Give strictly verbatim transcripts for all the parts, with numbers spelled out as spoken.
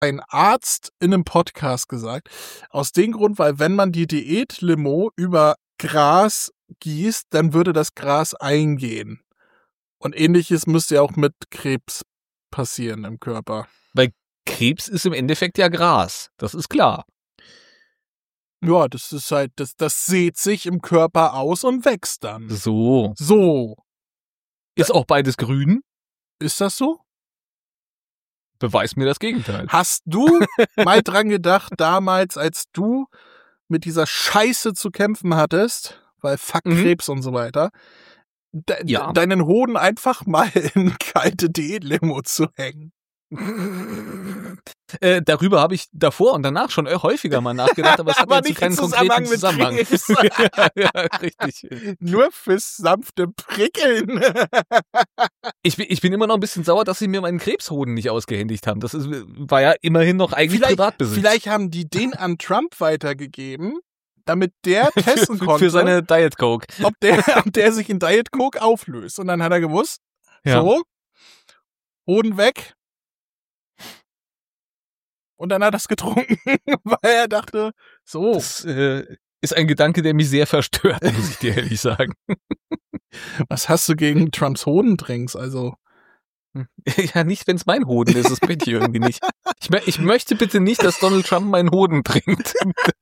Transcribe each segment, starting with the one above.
ein Arzt in einem Podcast gesagt. Aus dem Grund, weil wenn man die Diät-Limo über Gras gießt, dann würde das Gras eingehen. Und ähnliches müsste ja auch mit Krebs passieren im Körper. Weil Krebs ist im Endeffekt ja Gras. Das ist klar. Ja, das ist halt, das, das sät sich im Körper aus und wächst dann. So. So. Ist auch beides grün? Ist das so? Beweis mir das Gegenteil. Hast du mal dran gedacht, damals, als du mit dieser Scheiße zu kämpfen hattest, weil fuck Mhm. Krebs und so weiter, de Ja. deinen Hoden einfach mal in kalte Diät-Limo zu hängen? Äh, darüber habe ich davor und danach schon häufiger mal nachgedacht, aber es hat Aber jetzt nicht keinen im Zusammenhang konkreten mit Zusammenhang. Krebs. ja, ja, richtig. Nur fürs sanfte Prickeln. Ich bin, ich bin immer noch ein bisschen sauer, dass sie mir meinen Krebshoden nicht ausgehändigt haben. Das ist, war ja immerhin noch eigentlich Vielleicht, Privatbesitz. vielleicht haben die den an Trump weitergegeben, damit der testen für, konnte, für seine Diet Coke. ob der, ob der sich in Diet Coke auflöst. Und dann hat er gewusst, Ja. so, Hoden weg. Und dann hat er es getrunken, weil er dachte, so. Das äh, ist ein Gedanke, der mich sehr verstört, muss ich dir ehrlich sagen. Was hast du gegen Trumps Hodendrinks? Also, Ja, nicht, wenn es mein Hoden ist, das bin ich irgendwie nicht. Ich, mö- ich möchte bitte nicht, dass Donald Trump meinen Hoden trinkt.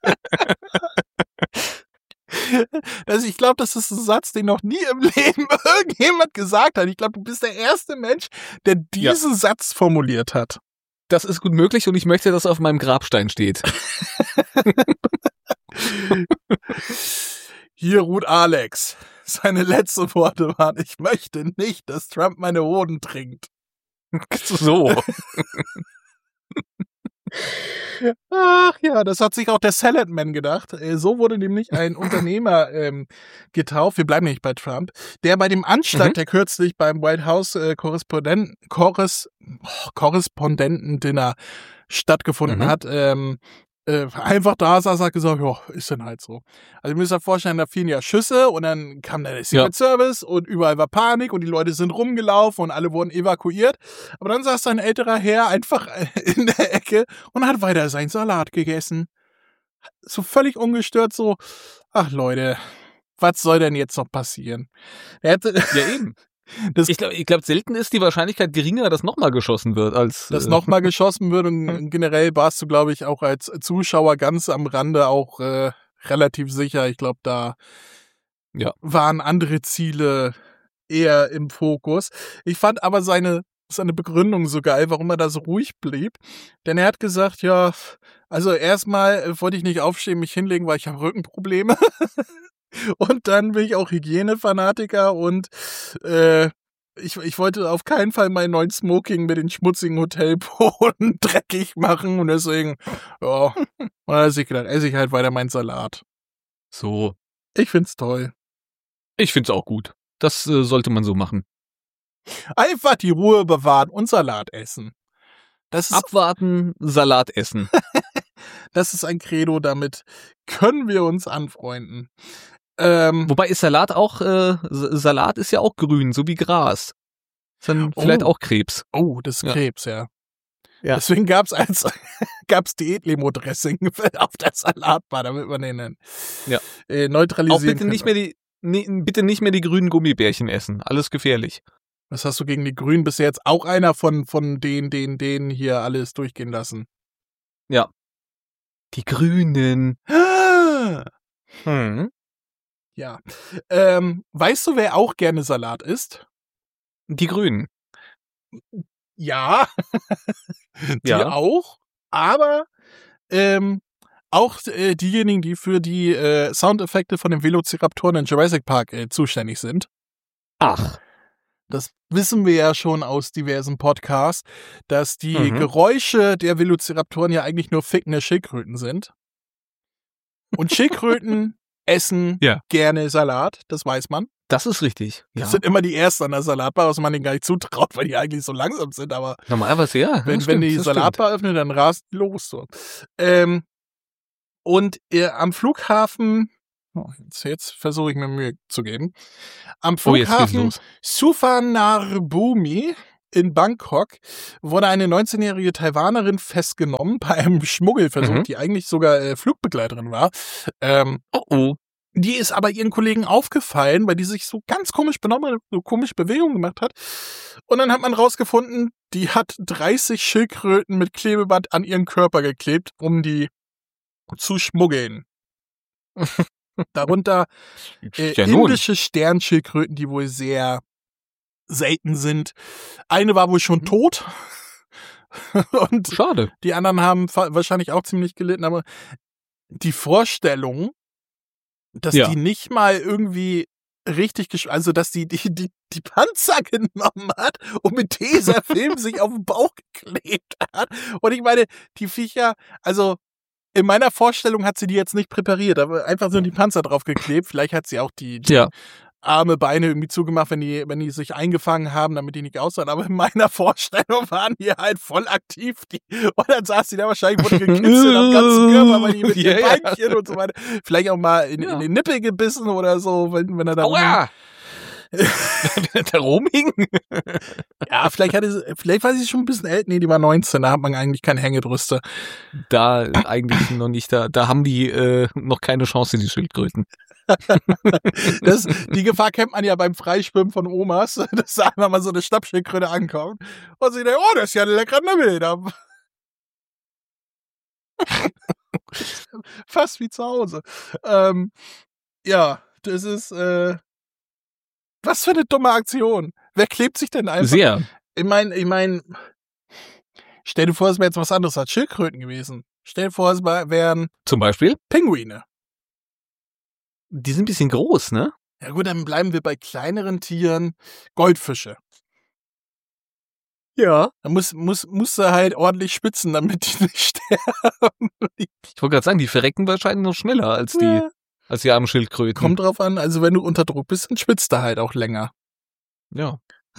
also ich glaube, das ist ein Satz, den noch nie im Leben irgendjemand gesagt hat. Ich glaube, du bist der erste Mensch, der diesen Satz formuliert hat. Das ist gut möglich und ich möchte, dass er auf meinem Grabstein steht. Hier ruht Alex. Seine letzten Worte waren, ich möchte nicht, dass Trump meine Hoden trinkt. So. Ach ja, das hat sich auch der Saladman gedacht. Äh, So wurde nämlich ein Unternehmer ähm, getauft, wir bleiben nicht bei Trump, der bei dem Anschlag, Mhm. der kürzlich beim White House äh, Korrespondent, Korres, oh, Korrespondentendinner stattgefunden Mhm. hat, ähm, äh, einfach da saß, hat gesagt, ja, ist dann halt so. Also ihr müsst euch vorstellen, da fielen ja Schüsse und dann kam der Secret Service und überall war Panik und die Leute sind rumgelaufen und alle wurden evakuiert. Aber dann saß ein älterer Herr einfach in der Ecke und hat weiter seinen Salat gegessen. So völlig ungestört so, ach Leute, was soll denn jetzt noch passieren? Er hätte, Ja, eben. Das- ich glaube, ich glaub, selten ist die Wahrscheinlichkeit geringer, dass nochmal geschossen wird, als. dass äh, nochmal geschossen wird und generell warst du, glaube ich, auch als Zuschauer ganz am Rande auch äh, relativ sicher. Ich glaube, da Ja. waren andere Ziele eher im Fokus. Ich fand aber seine, seine Begründung so geil, warum er da so ruhig blieb. Denn er hat gesagt, ja, also erstmal äh, wollte ich nicht aufstehen, mich hinlegen, weil ich habe Rückenprobleme. Und dann bin ich auch Hygienefanatiker und äh, ich, ich wollte auf keinen Fall meinen neuen Smoking mit den schmutzigen Hotelboden dreckig machen und deswegen, ja, und dann hat er sich gedacht, esse ich halt weiter meinen Salat. So. Ich find's toll. Ich find's auch gut. Das äh, sollte man so machen. Einfach die Ruhe bewahren und Salat essen. Das ist, Abwarten, Salat essen. das ist ein Credo, damit können wir uns anfreunden. Ähm, Wobei ist Salat auch, äh, S- Salat ist ja auch grün, so wie Gras. Ist dann Oh. vielleicht auch Krebs. oh, das ist Ja. Krebs, ja. Ja. Deswegen gab's als gab's Diät-Limo-Dressing auf der Salatbar, damit man den dann Ja. äh, neutralisieren Auch bitte kann. nicht mehr die, nee, bitte nicht mehr die grünen Gummibärchen essen. Alles gefährlich. Was hast du gegen die Grünen? Bist du jetzt auch einer von, von denen, denen, denen hier alles durchgehen lassen? Ja. Die Grünen. Hm. Ja. Ähm, weißt du, wer auch gerne Salat isst? Die Grünen. Ja. Die Ja. auch. Aber ähm, auch äh, diejenigen, die für die äh, Soundeffekte von den Velociraptoren in Jurassic Park äh, zuständig sind. Ach. Das wissen wir ja schon aus diversen Podcasts, dass die Mhm. Geräusche der Velociraptoren ja eigentlich nur fickende Schildkröten sind. Und Schildkröten essen Ja. gerne Salat, das weiß man. Das ist richtig. Das Ja. sind immer die Ersten an der Salatbar, was man denen gar nicht zutraut, weil die eigentlich so langsam sind. Aber Normalerweise ja. wenn, das wenn stimmt, die das stimmt. Salatbar öffnet, dann rast die los. So. Ähm, und äh, am Flughafen, oh, jetzt, jetzt versuche ich mir Mühe zu geben, am Oh, jetzt geht's Flughafen los. Suvarnabhumi in Bangkok wurde eine neunzehnjährige Taiwanerin festgenommen bei einem Schmuggelversuch, Mhm. die eigentlich sogar äh, Flugbegleiterin war. Ähm, Oh oh. Die ist aber ihren Kollegen aufgefallen, weil die sich so ganz komisch benommen hat, so komische Bewegungen gemacht hat. Und dann hat man rausgefunden, die hat dreißig Schildkröten mit Klebeband an ihren Körper geklebt, um die zu schmuggeln. Darunter äh, Ja, nun. indische Sternschildkröten, die wohl sehr selten sind. Eine war wohl schon Mhm. tot. Und Schade. die anderen haben fa- wahrscheinlich auch ziemlich gelitten. Aber die Vorstellung, dass Ja. die nicht mal irgendwie richtig, gesch- also dass die die, die die Panzer genommen hat und mit Tesafilm sich auf den Bauch geklebt hat. Und ich meine, die Viecher, also in meiner Vorstellung hat sie die jetzt nicht präpariert, aber einfach so die Panzer drauf geklebt. Vielleicht hat sie auch die, die Ja. Arme, Beine irgendwie zugemacht, wenn die, wenn die sich eingefangen haben, damit die nicht aussahen. Aber in meiner Vorstellung waren die halt voll aktiv. Die, und dann saß die da wahrscheinlich, wurde gekitzelt am ganzen Körper, weil die mit Ja, den ja. Beinchen und so weiter. Vielleicht auch mal in, Ja. in den Nippel gebissen oder so, wenn, wenn er da Aua! Wenn er da rumhing? Ja, vielleicht hatte sie, vielleicht war sie schon ein bisschen älter. Nee, die war neunzehn, da hat man eigentlich keine Hängebrüste. Da eigentlich noch nicht. Da, da haben die äh, noch keine Chance, die Schildkröten. Das, die Gefahr kennt man ja beim Freischwimmen von Omas, dass da einfach mal so eine Schnappschildkröte ankommt und sie denkt, oh, das ist ja ein leckerer Nibbel. Da- Fast wie zu Hause. Ähm, ja, das ist, äh, was für eine dumme Aktion. Wer klebt sich denn einfach? Sehr. Ich meine, ich meine, stell dir vor, es wäre jetzt was anderes als Schildkröten gewesen. Stell dir vor, es wär- wären Zum Beispiel, Pinguine. die sind ein bisschen groß, ne? Ja gut, dann bleiben wir bei kleineren Tieren. Goldfische. Ja. Da muss, muss, musst du halt ordentlich spitzen, damit die nicht sterben. Ich wollte gerade sagen, die verrecken wahrscheinlich noch schneller als die, Ja. als die armen Schildkröten. Kommt drauf an, also wenn du unter Druck bist, dann schwitzt du halt auch länger. Ja.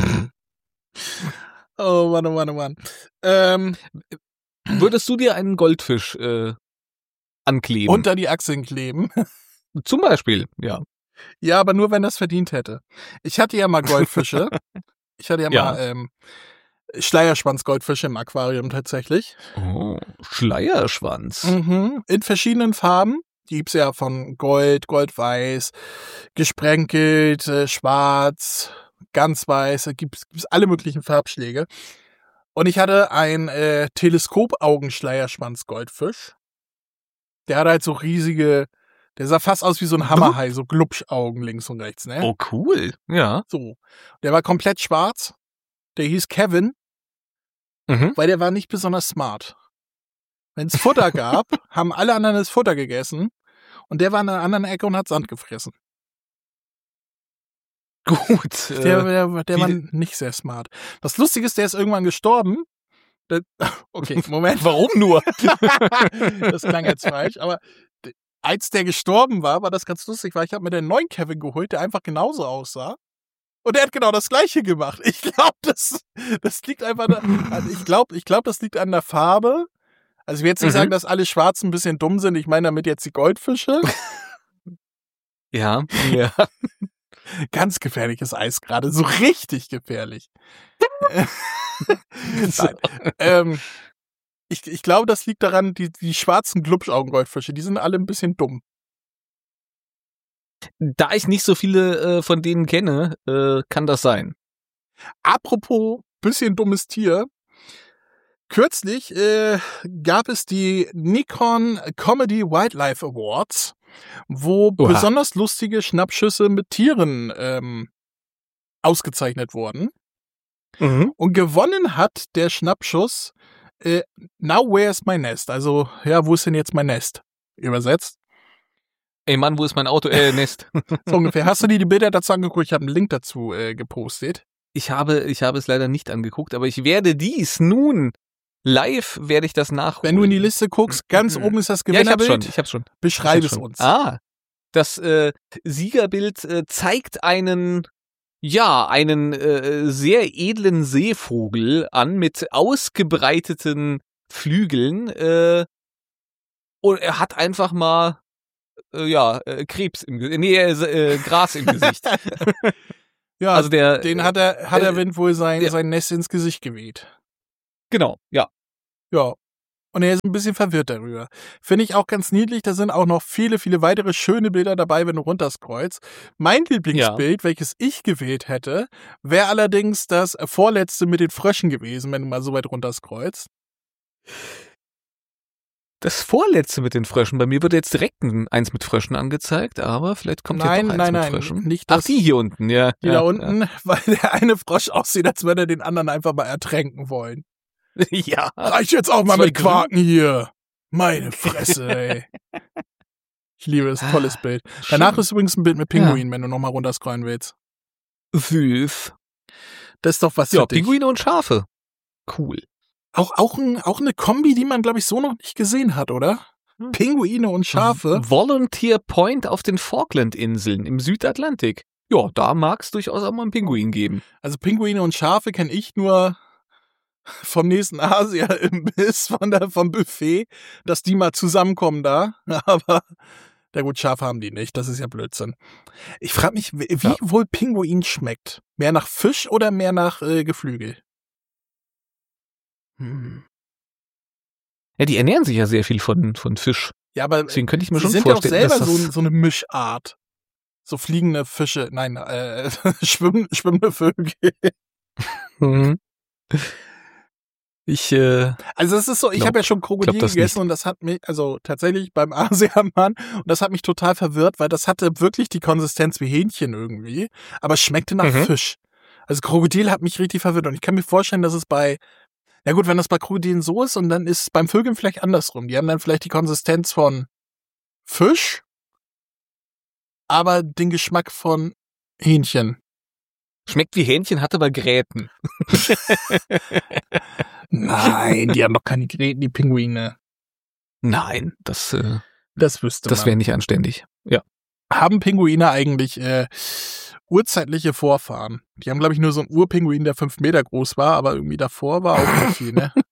Oh Mann, oh Mann, oh Mann. Ähm, Würdest du dir einen Goldfisch äh, ankleben? unter die Achseln kleben. Zum Beispiel, ja. Ja, aber nur, wenn das verdient hätte. Ich hatte ja mal Goldfische. Ich hatte ja, Ja. mal ähm, Schleierschwanz-Goldfische im Aquarium tatsächlich. Oh, Schleierschwanz. Mhm. In verschiedenen Farben. Die gibt's ja von Gold, Goldweiß, gesprenkelt, äh, schwarz, ganz weiß. Da gibt's, gibt's alle möglichen Farbschläge. Und ich hatte ein äh, Teleskop-Augenschleierschwanz-Goldfisch. Der hatte halt so riesige, der sah fast aus wie so ein Hammerhai, so Glubschaugen links und rechts, ne? Oh, cool. Ja. So. Der war komplett schwarz. Der hieß Kevin, Mhm. weil der war nicht besonders smart. Wenn es Futter gab, haben alle anderen das Futter gegessen und der war in einer anderen Ecke und hat Sand gefressen. Gut. Der, Äh, der, der wie- war nicht sehr smart. Das Lustige ist, der ist irgendwann gestorben. Der, okay, Moment. warum nur? Das klang jetzt falsch, aber d- als der gestorben war, war das ganz lustig, weil ich habe mir den neuen Kevin geholt, der einfach genauso aussah. Und er hat genau das Gleiche gemacht. Ich glaube, das, das liegt einfach, da, also ich glaube, ich glaube, das liegt an der Farbe. Also ich will jetzt nicht Mhm. sagen, dass alle Schwarzen ein bisschen dumm sind. Ich meine damit jetzt die Goldfische. Ja. Ja. Ganz gefährliches Eis gerade, so richtig gefährlich. Nein. Ähm, ich, ich glaube, das liegt daran, die, die schwarzen Glubschaugen-Goldfische, die sind alle ein bisschen dumm. Da ich nicht so viele äh, von denen kenne, äh, kann das sein. Apropos bisschen dummes Tier. Kürzlich äh, gab es die Nikon Comedy Wildlife Awards, wo Oha. besonders lustige Schnappschüsse mit Tieren ähm, ausgezeichnet wurden. Mhm. Und gewonnen hat der Schnappschuss äh, Now Where's My Nest? Also, ja, wo ist denn jetzt mein Nest? Übersetzt. Ey Mann, wo ist mein Auto? Äh, Nest. So ungefähr. Hast du dir die Bilder dazu angeguckt? Ich habe einen Link dazu äh, gepostet. Ich habe, ich habe es leider nicht angeguckt, aber ich werde dies nun live werde ich das nachholen. Wenn du in die Liste guckst, ganz Mhm. oben ist das ja, ich hab's Gewinnerbild. schon, ich hab's schon. Beschreib Ich es hab's schon. uns. Ah, das äh, Siegerbild äh, zeigt einen, ja, einen äh, sehr edlen Seevogel an mit ausgebreiteten Flügeln. Äh, und er hat einfach mal, äh, ja, äh, Krebs im Gesicht, nee, äh, äh, Gras im Gesicht. Ja, also der, den hat er, hat äh, der Wind wohl sein, ja. sein Nest ins Gesicht geweht. Genau, ja. Ja. Und er ist ein bisschen verwirrt darüber. Finde ich auch ganz niedlich. Da sind auch noch viele, viele weitere schöne Bilder dabei, wenn du runterscrollst. Mein Lieblingsbild, ja. welches ich gewählt hätte, wäre allerdings das vorletzte mit den Fröschen gewesen, wenn du mal so weit runterscrollst. Das vorletzte mit den Fröschen. Bei mir wird jetzt direkt ein, eins mit Fröschen angezeigt, aber vielleicht kommt nein, hier doch eins nein, mit nein, Fröschen. Nicht Ach, das, die hier unten, ja. Die ja, da unten, ja. weil der eine Frosch aussieht, als würde er den anderen einfach mal ertränken wollen. Ja. Reicht jetzt auch mal Zwei mit Quaken hier. Meine Fresse, ey. Ich liebe es, tolles Bild. Danach ist übrigens ein Bild mit Pinguinen, ja. wenn du nochmal runterscrollen willst. Süß. Das ist doch was ja, für dich. Pinguine und Schafe. Cool. Auch, auch, ein, auch eine Kombi, die man, glaube ich, so noch nicht gesehen hat, oder? Hm. Pinguine und Schafe. Volunteer Point auf den Falklandinseln im Südatlantik. Ja, da mag es durchaus auch mal einen Pinguin geben. Also Pinguine und Schafe kenne ich nur vom nächsten Asia-Imbiss, von der, vom Buffet, dass die mal zusammenkommen da. Aber, na gut, Schafe haben die nicht. Das ist ja Blödsinn. Ich frage mich, wie ja. wohl Pinguin schmeckt. Mehr nach Fisch oder mehr nach äh, Geflügel? Hm. Ja, die ernähren sich ja sehr viel von, von Fisch. Ja, aber deswegen könnte ich mir sie schon sind vorstellen, ja auch selber dass das so, so eine Mischart. So fliegende Fische, nein, äh, schwimm, schwimmende Vögel. Mhm. Ich, äh, Also es ist so, ich glaub, habe ja schon Krokodil glaub, gegessen nicht. und das hat mich, also tatsächlich beim Asiamann, und das hat mich total verwirrt, weil das hatte wirklich die Konsistenz wie Hähnchen irgendwie, aber es schmeckte nach Mhm. Fisch. Also Krokodil hat mich richtig verwirrt und ich kann mir vorstellen, dass es bei, ja gut, wenn das bei Krokodilen so ist und dann ist es beim Vögeln vielleicht andersrum. Die haben dann vielleicht die Konsistenz von Fisch, aber den Geschmack von Hähnchen. Schmeckt wie Hähnchen, hat aber Gräten. Nein, die haben doch keine Gräten, die Pinguine. Nein, das, äh, das wüsste das man. wäre nicht anständig. Ja. Haben Pinguine eigentlich äh, urzeitliche Vorfahren? Die haben, glaube ich, nur so einen Urpinguin, der fünf Meter groß war, aber irgendwie davor war auch nicht viel, ne?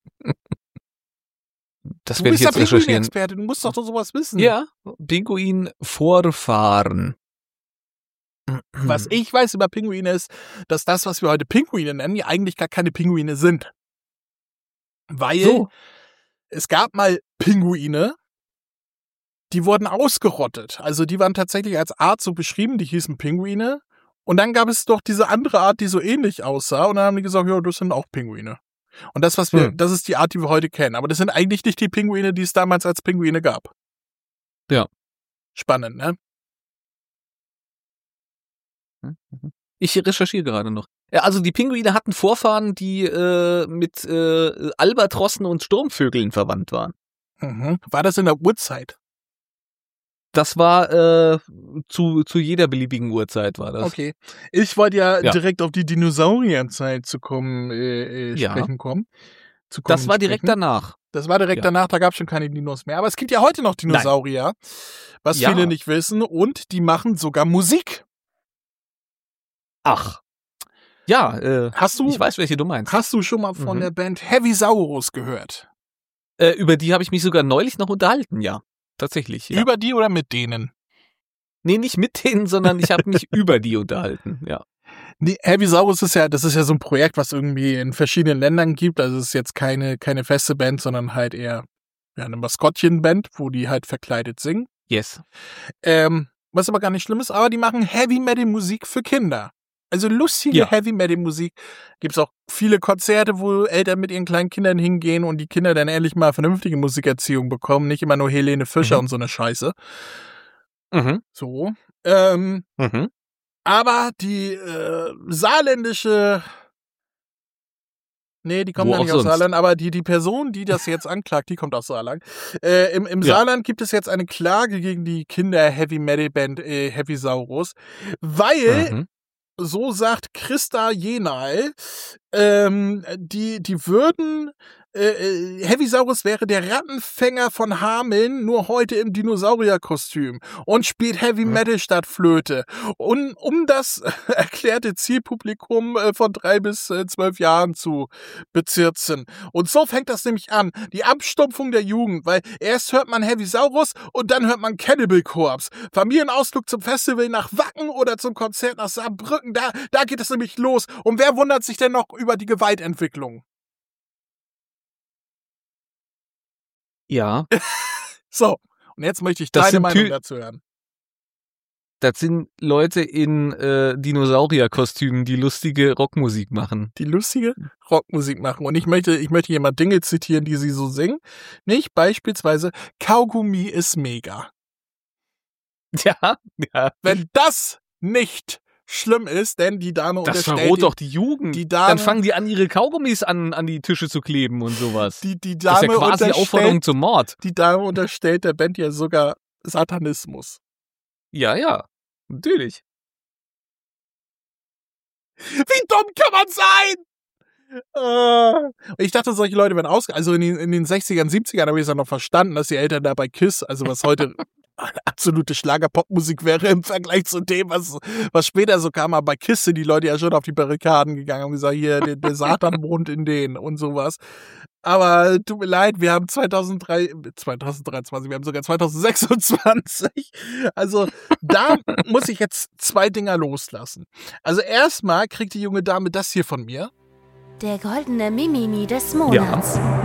Das du werde ich bist jetzt der recherchieren. Pinguin-Experte, du musst doch sowas wissen. Ja, Pinguin-Vorfahren. Was ich weiß über Pinguine ist, dass das, was wir heute Pinguine nennen, ja eigentlich gar keine Pinguine sind. Weil so. es gab mal Pinguine, die wurden ausgerottet. Also die waren tatsächlich als Art so beschrieben, die hießen Pinguine. Und dann gab es doch diese andere Art, die so ähnlich aussah. Und dann haben die gesagt, ja, das sind auch Pinguine. Und das, was wir, hm. das ist die Art, die wir heute kennen. Aber das sind eigentlich nicht die Pinguine, die es damals als Pinguine gab. Ja. Spannend, ne? Ich recherchiere gerade noch. Ja, also die Pinguine hatten Vorfahren, die äh, mit äh, Albatrossen und Sturmvögeln verwandt waren. Mhm. War das in der Urzeit? Das war äh, zu, zu jeder beliebigen Uhrzeit war das. Okay. Ich wollte ja, ja. direkt auf die Dinosaurierzeit zu kommen, äh, äh, sprechen ja. kommen. Zu kommen das war sprechen. direkt danach. Das war direkt ja. danach, da gab es schon keine Dinos mehr. Aber es gibt ja heute noch Dinosaurier, Nein. was ja. viele nicht wissen. Und die machen sogar Musik. Ach. Ja, äh, hast du, ich weiß, welche du meinst. Hast du schon mal von mhm. der Band Heavisaurus gehört? Äh, über die habe ich mich sogar neulich noch unterhalten, ja. Tatsächlich, ja. Über die oder mit denen? Nee, nicht mit denen, sondern ich habe mich über die unterhalten, ja. Die Heavisaurus ist ja, das ist ja so ein Projekt, was irgendwie in verschiedenen Ländern gibt. Also es ist jetzt keine, keine feste Band, sondern halt eher ja, eine Maskottchenband, wo die halt verkleidet singen. Yes. Ähm, was aber gar nicht schlimm ist, aber die machen Heavy-Metal-Musik für Kinder. Also lustige ja. Heavy-Metal-Musik. Gibt's auch viele Konzerte, wo Eltern mit ihren kleinen Kindern hingehen und die Kinder dann endlich mal vernünftige Musikerziehung bekommen. Nicht immer nur Helene Fischer mhm. und so eine Scheiße. Mhm. So. Ähm, mhm. Aber die äh, saarländische Nee, die kommt ja nicht aus sonst? Saarland, aber die, die Person, die das jetzt anklagt, die kommt aus Saarland. Äh, Im im ja. Saarland gibt es jetzt eine Klage gegen die Kinder-Heavy-Metal-Band äh, Heavisaurus, weil, mhm. so sagt Christa Jenal, ähm, die, die würden äh, Heavisaurus wäre der Rattenfänger von Hameln, nur heute im Dinosaurierkostüm und spielt Heavy Metal statt Flöte. Und um das erklärte Zielpublikum äh, von drei bis äh, zwölf Jahren zu bezirzen. Und so fängt das nämlich an. Die Abstumpfung der Jugend, weil erst hört man Heavisaurus und dann hört man Cannibal Corpse. Familienausflug zum Festival nach Wacken oder zum Konzert nach Saarbrücken, da, da geht es nämlich los. Und wer wundert sich denn noch über die Gewaltentwicklung? Ja. So, und jetzt möchte ich Das deine sind Meinung Tü- dazu hören. Das sind Leute in äh, Dinosaurierkostümen, die lustige Rockmusik machen. Die lustige Rockmusik machen. Und ich möchte, ich möchte hier mal Dinge zitieren, die sie so singen. Nicht beispielsweise, Kaugummi ist mega. Ja, ja. Wenn das nicht schlimm ist, denn die Dame Das unterstellt... verroht doch die Jugend. Die Dame, Dann fangen die an, ihre Kaugummis an, an die Tische zu kleben und sowas. die, die Das ist Dame ja quasi Aufforderung unterstellt, zum Mord. die Dame unterstellt der Band ja sogar Satanismus. Ja, ja. Natürlich. Wie dumm kann man sein? Äh, ich dachte, solche Leute werden ausge... Also in den, in den sechzigern, siebzigern habe ich es ja noch verstanden, dass die Eltern da bei KISS, also was heute absolute Schlager-Pop-Musik wäre im Vergleich zu dem, was, was später so kam. Aber bei KISS sind die Leute ja schon auf die Barrikaden gegangen und gesagt, hier, der, der Satan wohnt in denen und sowas. Aber tut mir leid, wir haben zweitausenddrei, zweitausenddreiundzwanzig, wir haben sogar zweitausendsechsundzwanzig. Also da muss ich jetzt zwei Dinger loslassen. Also erstmal kriegt die junge Dame das hier von mir. Der goldene Mimimi des Monats. Ja.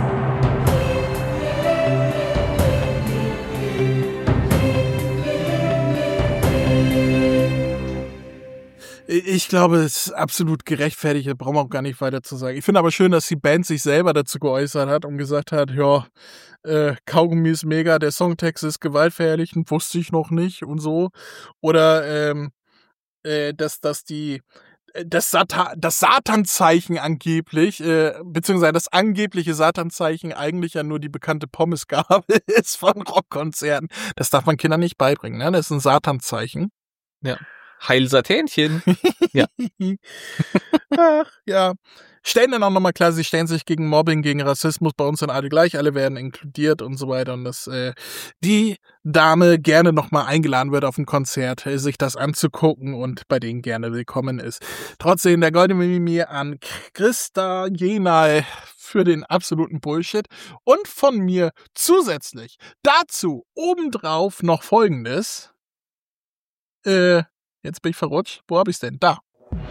Ich glaube, es ist absolut gerechtfertigt, da brauchen wir auch gar nicht weiter zu sagen. Ich finde aber schön, dass die Band sich selber dazu geäußert hat und gesagt hat, ja, äh, Kaugummi ist mega, der Songtext ist gewaltverherrlichend, wusste ich noch nicht und so. Oder ähm, äh, dass, dass die das, Satan, das Satanzeichen angeblich, äh, beziehungsweise das angebliche Satanzeichen eigentlich ja nur die bekannte Pommesgabel ist von Rockkonzerten. Das darf man Kindern nicht beibringen, ne? Das ist ein Satanzeichen. Ja. Heil Satänchen. Ja. Ach, ja. Stellen dann auch nochmal klar, sie stellen sich gegen Mobbing, gegen Rassismus, bei uns sind alle gleich, alle werden inkludiert und so weiter. Und dass äh, die Dame gerne nochmal eingeladen wird auf ein Konzert, äh, sich das anzugucken und bei denen gerne willkommen ist. Trotzdem der goldene Mimimi an Christa Jenal für den absoluten Bullshit. Und von mir zusätzlich dazu obendrauf noch Folgendes. Äh, jetzt bin ich verrutscht. Wo hab ich's denn? Da.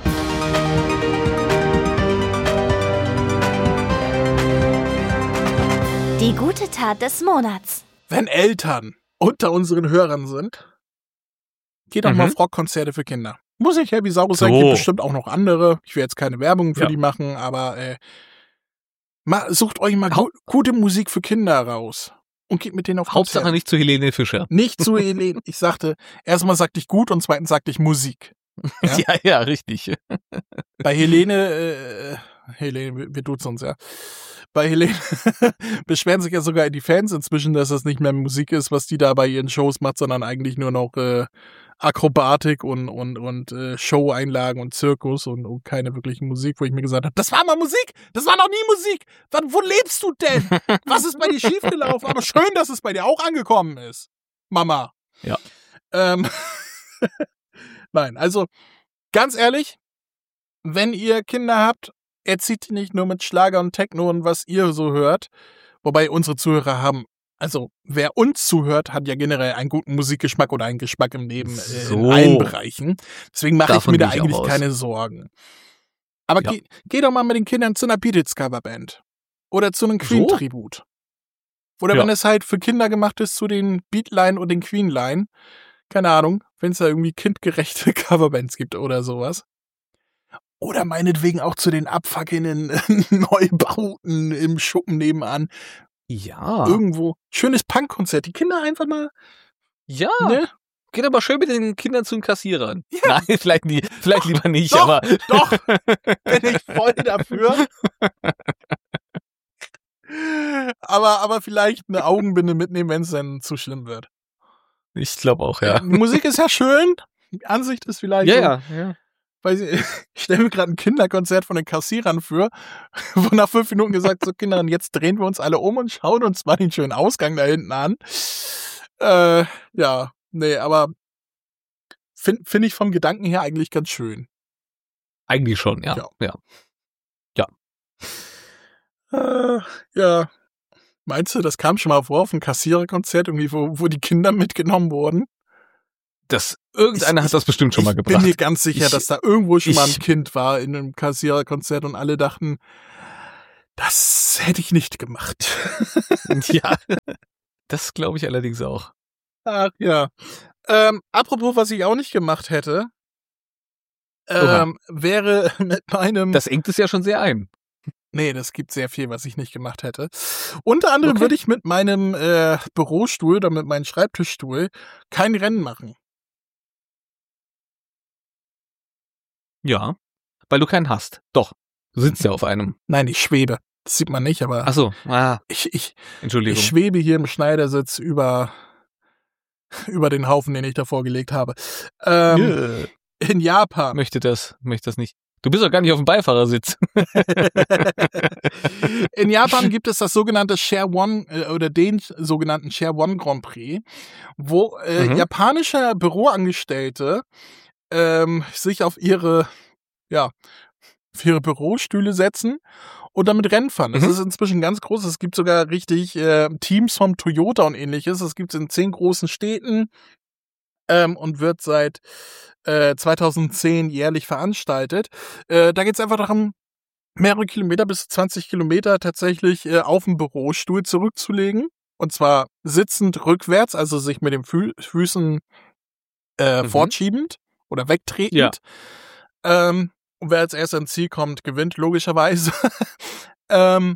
Die gute Tat des Monats. Wenn Eltern unter unseren Hörern sind, geht doch Mhm. mal auf Rockkonzerte für Kinder. Muss nicht Heavisaurus sein, So. gibt bestimmt auch noch andere. Ich will jetzt keine Werbung für Ja. die machen, aber äh, mal, sucht euch mal Hau- gu gute Musik für Kinder raus und geht mit denen auf Hauptsache Konzerte. nicht zu Helene Fischer. Nicht zu Helene. Ich sagte, erstmal sagte ich gut und zweitens sagte ich Musik. Ja? Ja, ja, richtig. Bei Helene, äh, Helene, wir, wir duzen uns, ja. Bei Helene beschweren sich ja sogar die Fans inzwischen, dass das nicht mehr Musik ist, was die da bei ihren Shows macht, sondern eigentlich nur noch äh, Akrobatik und und und äh, Show-Einlagen und Zirkus und, und keine wirkliche Musik, wo ich mir gesagt habe, das war mal Musik, das war noch nie Musik. Wann, wo lebst du denn? Was ist bei dir schiefgelaufen? Aber schön, dass es bei dir auch angekommen ist, Mama. Ja. Ähm, Nein, also ganz ehrlich, wenn ihr Kinder habt, erzieht die nicht nur mit Schlager und Techno und was ihr so hört. Wobei unsere Zuhörer haben, also wer uns zuhört, hat ja generell einen guten Musikgeschmack oder einen Geschmack im Leben äh, So. in allen Bereichen. Deswegen mache ich Davon mir da gehe ich auch eigentlich aus. keine Sorgen. Aber Ja. geh, geh doch mal mit den Kindern zu einer Beatles Coverband. Oder zu einem Queen-Tribut. Oder Ja. wenn es halt für Kinder gemacht ist, zu den Beatline und den Queenline. Keine Ahnung, wenn es da irgendwie kindgerechte Coverbands gibt oder sowas. Oder meinetwegen auch zu den abfuckenden Neubauten im Schuppen nebenan. Ja. Irgendwo. Schönes Punkkonzert. Die Kinder einfach mal, Ja. ne? Geht aber schön mit den Kindern zu den Kassierern. Nein, vielleicht, nie, vielleicht lieber nicht, Doch, aber. Doch, bin ich voll dafür. aber, aber vielleicht eine Augenbinde mitnehmen, wenn es dann zu schlimm wird. Ich glaube auch, ja. Die Musik ist ja schön. Die Ansicht ist vielleicht Ja, so ja, ja. weiß ich, ich stelle mir gerade ein Kinderkonzert von den Kassierern für, wo nach fünf Minuten gesagt, so Kinder, jetzt drehen wir uns alle um und schauen uns mal den schönen Ausgang da hinten an. Äh, ja, nee, aber finde find ich vom Gedanken her eigentlich ganz schön. Eigentlich schon, ja. Ja. Ja. ja. Äh, ja. Meinst du, das kam schon mal vor auf einem Kassiererkonzert, irgendwie, wo, wo die Kinder mitgenommen wurden? Das, irgendeiner Ich- hat das bestimmt schon mal Ich gebracht. bin mir ganz sicher, Ich- dass da irgendwo schon mal ein ich- Kind war in einem Kassiererkonzert und alle dachten, das hätte ich nicht gemacht. Ja, das glaube ich allerdings auch. Ach ja. Ähm, apropos, was ich auch nicht gemacht hätte, Oha. ähm, wäre mit meinem... Das engt es ja schon sehr ein. Nee, das gibt sehr viel, was ich nicht gemacht hätte. Unter anderem Okay. würde ich mit meinem äh, Bürostuhl oder mit meinem Schreibtischstuhl kein Rennen machen. Ja, weil du keinen hast. Doch, du sitzt ja auf einem. Nein, ich schwebe. Das sieht man nicht, aber Ach so, ah, ich, ich, Entschuldigung. ich schwebe hier im Schneidersitz über, über den Haufen, den ich davor gelegt habe. Ähm, Äh, in Japan. möchte das, möchte das nicht. Du bist doch gar nicht auf dem Beifahrersitz. In Japan gibt es das sogenannte Share One äh, oder den sogenannten Share One Grand Prix, wo äh, Mhm. japanische Büroangestellte ähm, sich auf ihre, ja, auf ihre Bürostühle setzen und damit Rennen fahren. Das Mhm. ist inzwischen ganz groß. Es gibt sogar richtig äh, Teams vom Toyota und ähnliches. Das gibt es in zehn großen Städten ähm, und wird seit äh, zweitausendzehn jährlich veranstaltet. Äh, da geht es einfach darum, mehrere Kilometer bis zwanzig Kilometer tatsächlich äh, auf dem Bürostuhl zurückzulegen. Und zwar sitzend rückwärts, also sich mit den Fü Füßen äh, Mhm. fortschiebend oder wegtretend. Ja. Ähm, und wer als erster ins Ziel kommt, gewinnt logischerweise. ähm,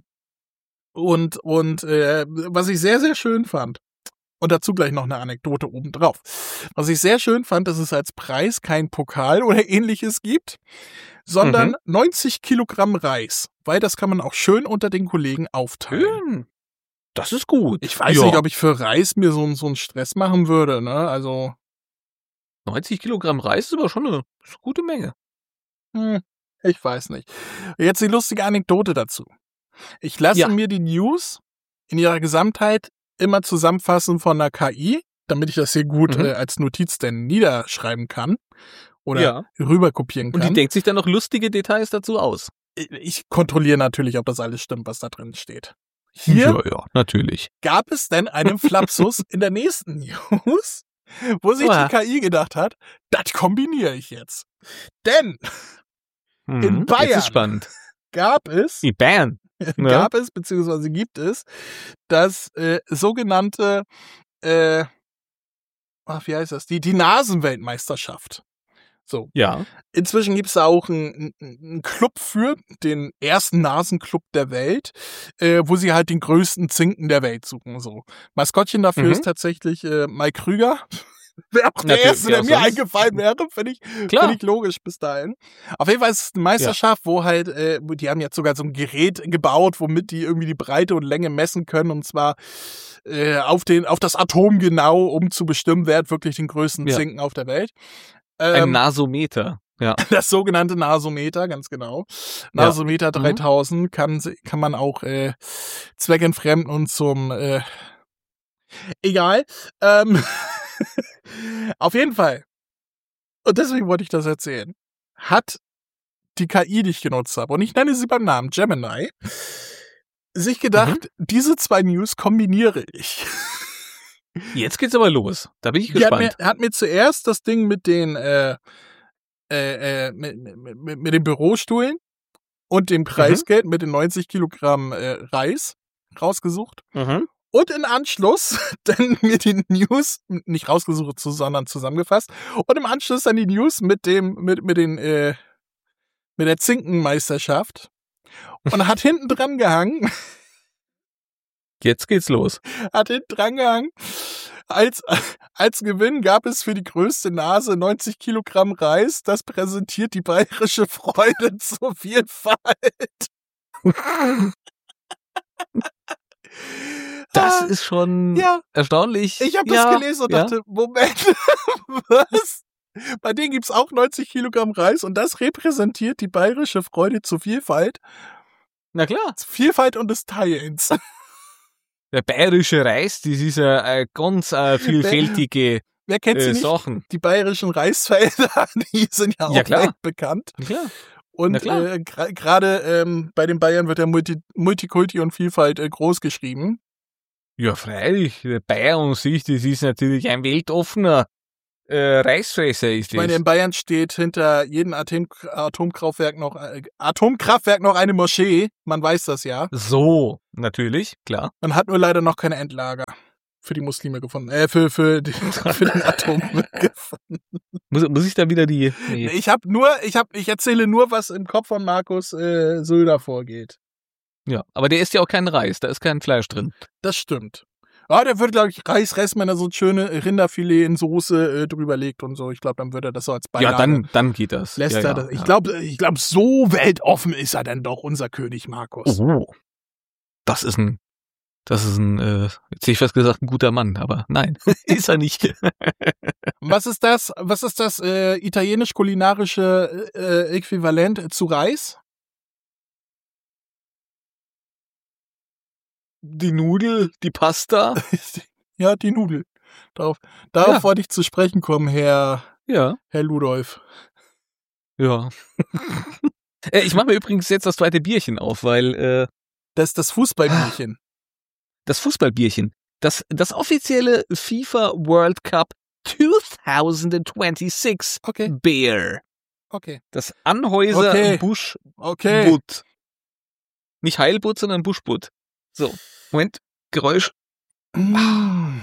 und und äh, was ich sehr, sehr schön fand, und dazu gleich noch eine Anekdote obendrauf. Was ich sehr schön fand, dass es als Preis kein Pokal oder ähnliches gibt, sondern Mhm. neunzig Kilogramm Reis. Weil das kann man auch schön unter den Kollegen aufteilen. Schön. Das ist gut. Ich weiß ja. nicht, ob ich für Reis mir so, so einen Stress machen würde, ne? Also, neunzig Kilogramm Reis ist aber schon eine, ist eine gute Menge. hm, ich weiß nicht. Jetzt die lustige Anekdote dazu. Ich lasse Ja. mir die News in ihrer Gesamtheit immer zusammenfassen von einer K I, damit ich das hier gut Mhm. äh, als Notiz denn niederschreiben kann oder Ja. rüberkopieren Und kann. die denkt sich dann noch lustige Details dazu aus. Ich kontrolliere natürlich, ob das alles stimmt, was da drin steht. Hier Ja, ja, natürlich. gab es denn einen Flapsus in der nächsten News, wo sich Oha. die K I gedacht hat, das kombiniere ich jetzt. Denn Mhm. In Jetzt Bayern. ist spannend. gab es, Die Bern. Ne? gab es, beziehungsweise gibt es, das äh, sogenannte, äh, ach, wie heißt das? Die, die Nasenweltmeisterschaft. So. Ja. Inzwischen gibt es da auch einen, einen Club für, den ersten Nasenclub der Welt, äh, wo sie halt den größten Zinken der Welt suchen. So. Maskottchen dafür Mhm. ist tatsächlich äh, Mike Krüger. Wäre auch der Natürlich, erste, der ja, mir sonst- eingefallen wäre, finde ich, Klar. find ich logisch bis dahin. Auf jeden Fall ist es eine Meisterschaft, wo halt, äh, die haben jetzt sogar so ein Gerät gebaut, womit die irgendwie die Breite und Länge messen können, und zwar äh, auf, den, auf das Atom genau, um zu bestimmen, wer hat wirklich den größten Ja. Zinken auf der Welt. Ein Ähm, Nasometer. Ja. das sogenannte Nasometer, ganz genau. Nasometer Mhm. dreitausend kann, kann man auch äh, zweckentfremden und zum äh, egal. Ähm, auf jeden Fall. Und deswegen wollte ich das erzählen. Hat die K I, die ich genutzt habe, und ich nenne sie beim Namen Gemini, sich gedacht, diese zwei News kombiniere ich. Jetzt geht's aber los. Da bin ich Die hat mir, gespannt. hat mir zuerst das Ding mit den äh, äh, äh, mit, mit, mit, mit den Bürostuhlen und dem Preisgeld mit den neunzig Kilogramm äh, Reis rausgesucht. Mhm. Und in Anschluss dann mir die News, nicht rausgesucht, sondern zusammengefasst, und im Anschluss dann die News mit dem, mit, mit den, äh, mit der Zinkenmeisterschaft. Und hat hinten dran gehangen, Jetzt geht's los. hat hinten dran gehangen, als, als Gewinn gab es für die größte Nase neunzig Kilogramm Reis. Das präsentiert die bayerische Freude zur Vielfalt. Das Ah, ist schon ja, erstaunlich. ich habe ja, das gelesen und ja. dachte, Moment, was? Bei denen gibt's auch neunzig Kilogramm Reis und das repräsentiert die bayerische Freude zur Vielfalt. Na klar. Zur Vielfalt und des Teilens. Der bayerische Reis, das ist ja eine ganz äh, vielfältige Wer kennt sie äh, nicht? Sachen. Die bayerischen Reisfelder, die sind ja auch Ja, klar. bekannt. Na klar. Und Na klar. äh, gra- gerade ähm, bei den Bayern wird ja Multi- Multikulti und Vielfalt äh, groß geschrieben. Ja, freilich. Der Bayer an sich, das ist natürlich ein weltoffener äh, Reisfresser, ist Ich meine, das. in Bayern steht hinter jedem Atom- Atomkraftwerk noch äh, Atomkraftwerk noch eine Moschee. Man weiß das ja. So, natürlich, klar. Man hat nur leider noch keine Endlager für die Muslime gefunden. Äh, für, für, die, für den Atommüll gefunden. Muss, muss ich da wieder die... Nee. Ich habe nur, ich habe, ich erzähle nur, was im Kopf von Markus äh, Söder vorgeht. Ja, aber der isst ja auch keinen Reis, da ist kein Fleisch drin. Das stimmt. Ah, der würde, glaube ich, Reis essen, wenn er so ein schöne Rinderfilet in Soße äh, drüber legt und so. Ich glaube, dann würde er das so als Beilage. Ja, dann, dann geht das. lässt ja, er ja, das. Ich ja. glaube, ich glaube, so weltoffen ist er denn doch, unser König Markus. Oh, das ist ein, das ist ein, äh, jetzt hätte ich fast gesagt, ein guter Mann, aber nein, ist er nicht. Was ist das? Was ist das äh, italienisch-kulinarische äh, Äquivalent zu Reis? Die Nudel, die Pasta. Ja, die Nudel. Darauf, darauf Ja. wollte ich zu sprechen kommen, Herr, Ja, Herr Ludolf. ja. Äh, ich mache mir übrigens jetzt das zweite Bierchen auf, weil äh, Das ist das Fußballbierchen. das Fußballbierchen, das, das offizielle FIFA World Cup zwanzig sechsundzwanzig Okay, Beer. okay, Das Anhäuser Okay. Busch okay. Butt. Nicht Heilbutt, sondern Buschbutt. So, Moment, Geräusch. Mm,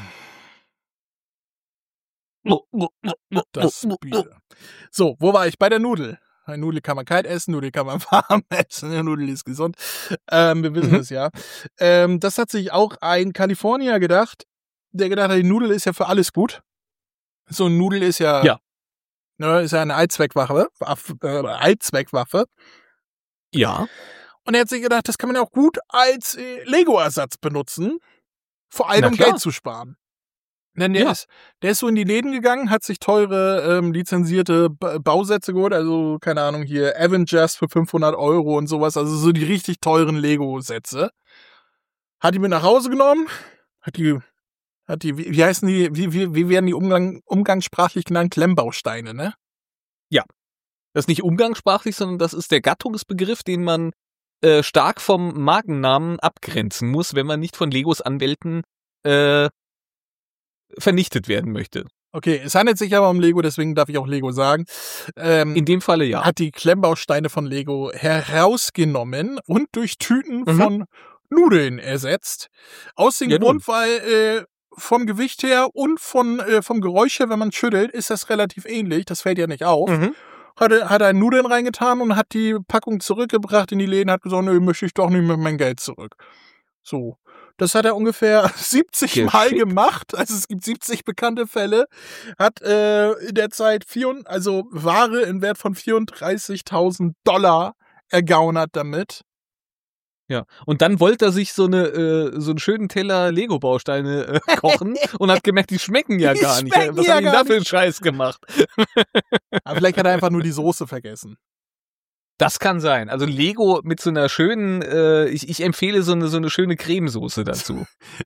Das Bier. So, wo war ich? Bei der Nudel. Eine Nudel kann man kalt essen, Nudel kann man warm essen, eine Nudel ist gesund. Ähm, wir wissen Mhm. es ja. Ähm, das hat sich auch ein Kalifornier gedacht, der gedacht hat, die Nudel ist ja für alles gut. So eine Nudel ist ja, Ja. Ne, ist ja eine Allzweckwaffe, Waff- äh, Allzweckwaffe. Ja. Und er hat sich gedacht, das kann man ja auch gut als äh, Lego-Ersatz benutzen. Vor allem, Na um klar. Geld zu sparen. Denn der, Ja. ist, der ist so in die Läden gegangen, hat sich teure ähm, lizenzierte ba Bausätze geholt, also keine Ahnung, hier Avengers für fünfhundert Euro und sowas, also so die richtig teuren Lego-Sätze. Hat die mit nach Hause genommen, hat die, hat die, wie, wie heißen die, wie, wie, wie werden die Umgang, umgangssprachlich genannt? Klemmbausteine, ne? Das ist nicht umgangssprachlich, sondern das ist der Gattungsbegriff, den man äh, stark vom Markennamen abgrenzen muss, wenn man nicht von Legos Anwälten äh, vernichtet werden möchte. Okay, es handelt sich aber um Lego, deswegen darf ich auch Lego sagen. Ähm, In dem Falle ja. hat die Klemmbausteine von Lego herausgenommen und durch Tüten Mhm. von Nudeln ersetzt. Aus dem Ja, nun. Grund, weil äh, vom Gewicht her und von, äh, vom Geräusch her, wenn man schüttelt, ist das relativ ähnlich. Das fällt ja nicht auf. Mhm. Hat, er- hat er Nudeln reingetan und hat die Packung zurückgebracht in die Läden, hat gesagt, nö, möchte ich doch nicht mit mein Geld zurück. So. Das hat er ungefähr siebzig Mal Geschickt. gemacht. Also es gibt siebzig bekannte Fälle. Hat äh, in der Zeit vier, also Ware im Wert von vierunddreißigtausend Dollar ergaunert damit. Ja. Und dann wollte er sich so eine äh, so einen schönen Teller Lego-Bausteine äh, kochen und hat gemerkt, die schmecken ja Die gar nicht. schmecken Was ja hat ihn gar da für einen Scheiß gemacht? Aber vielleicht hat er einfach nur die Soße vergessen. Das kann sein. Also Lego mit so einer schönen, äh, ich, ich empfehle so eine so eine schöne Cremesoße dazu.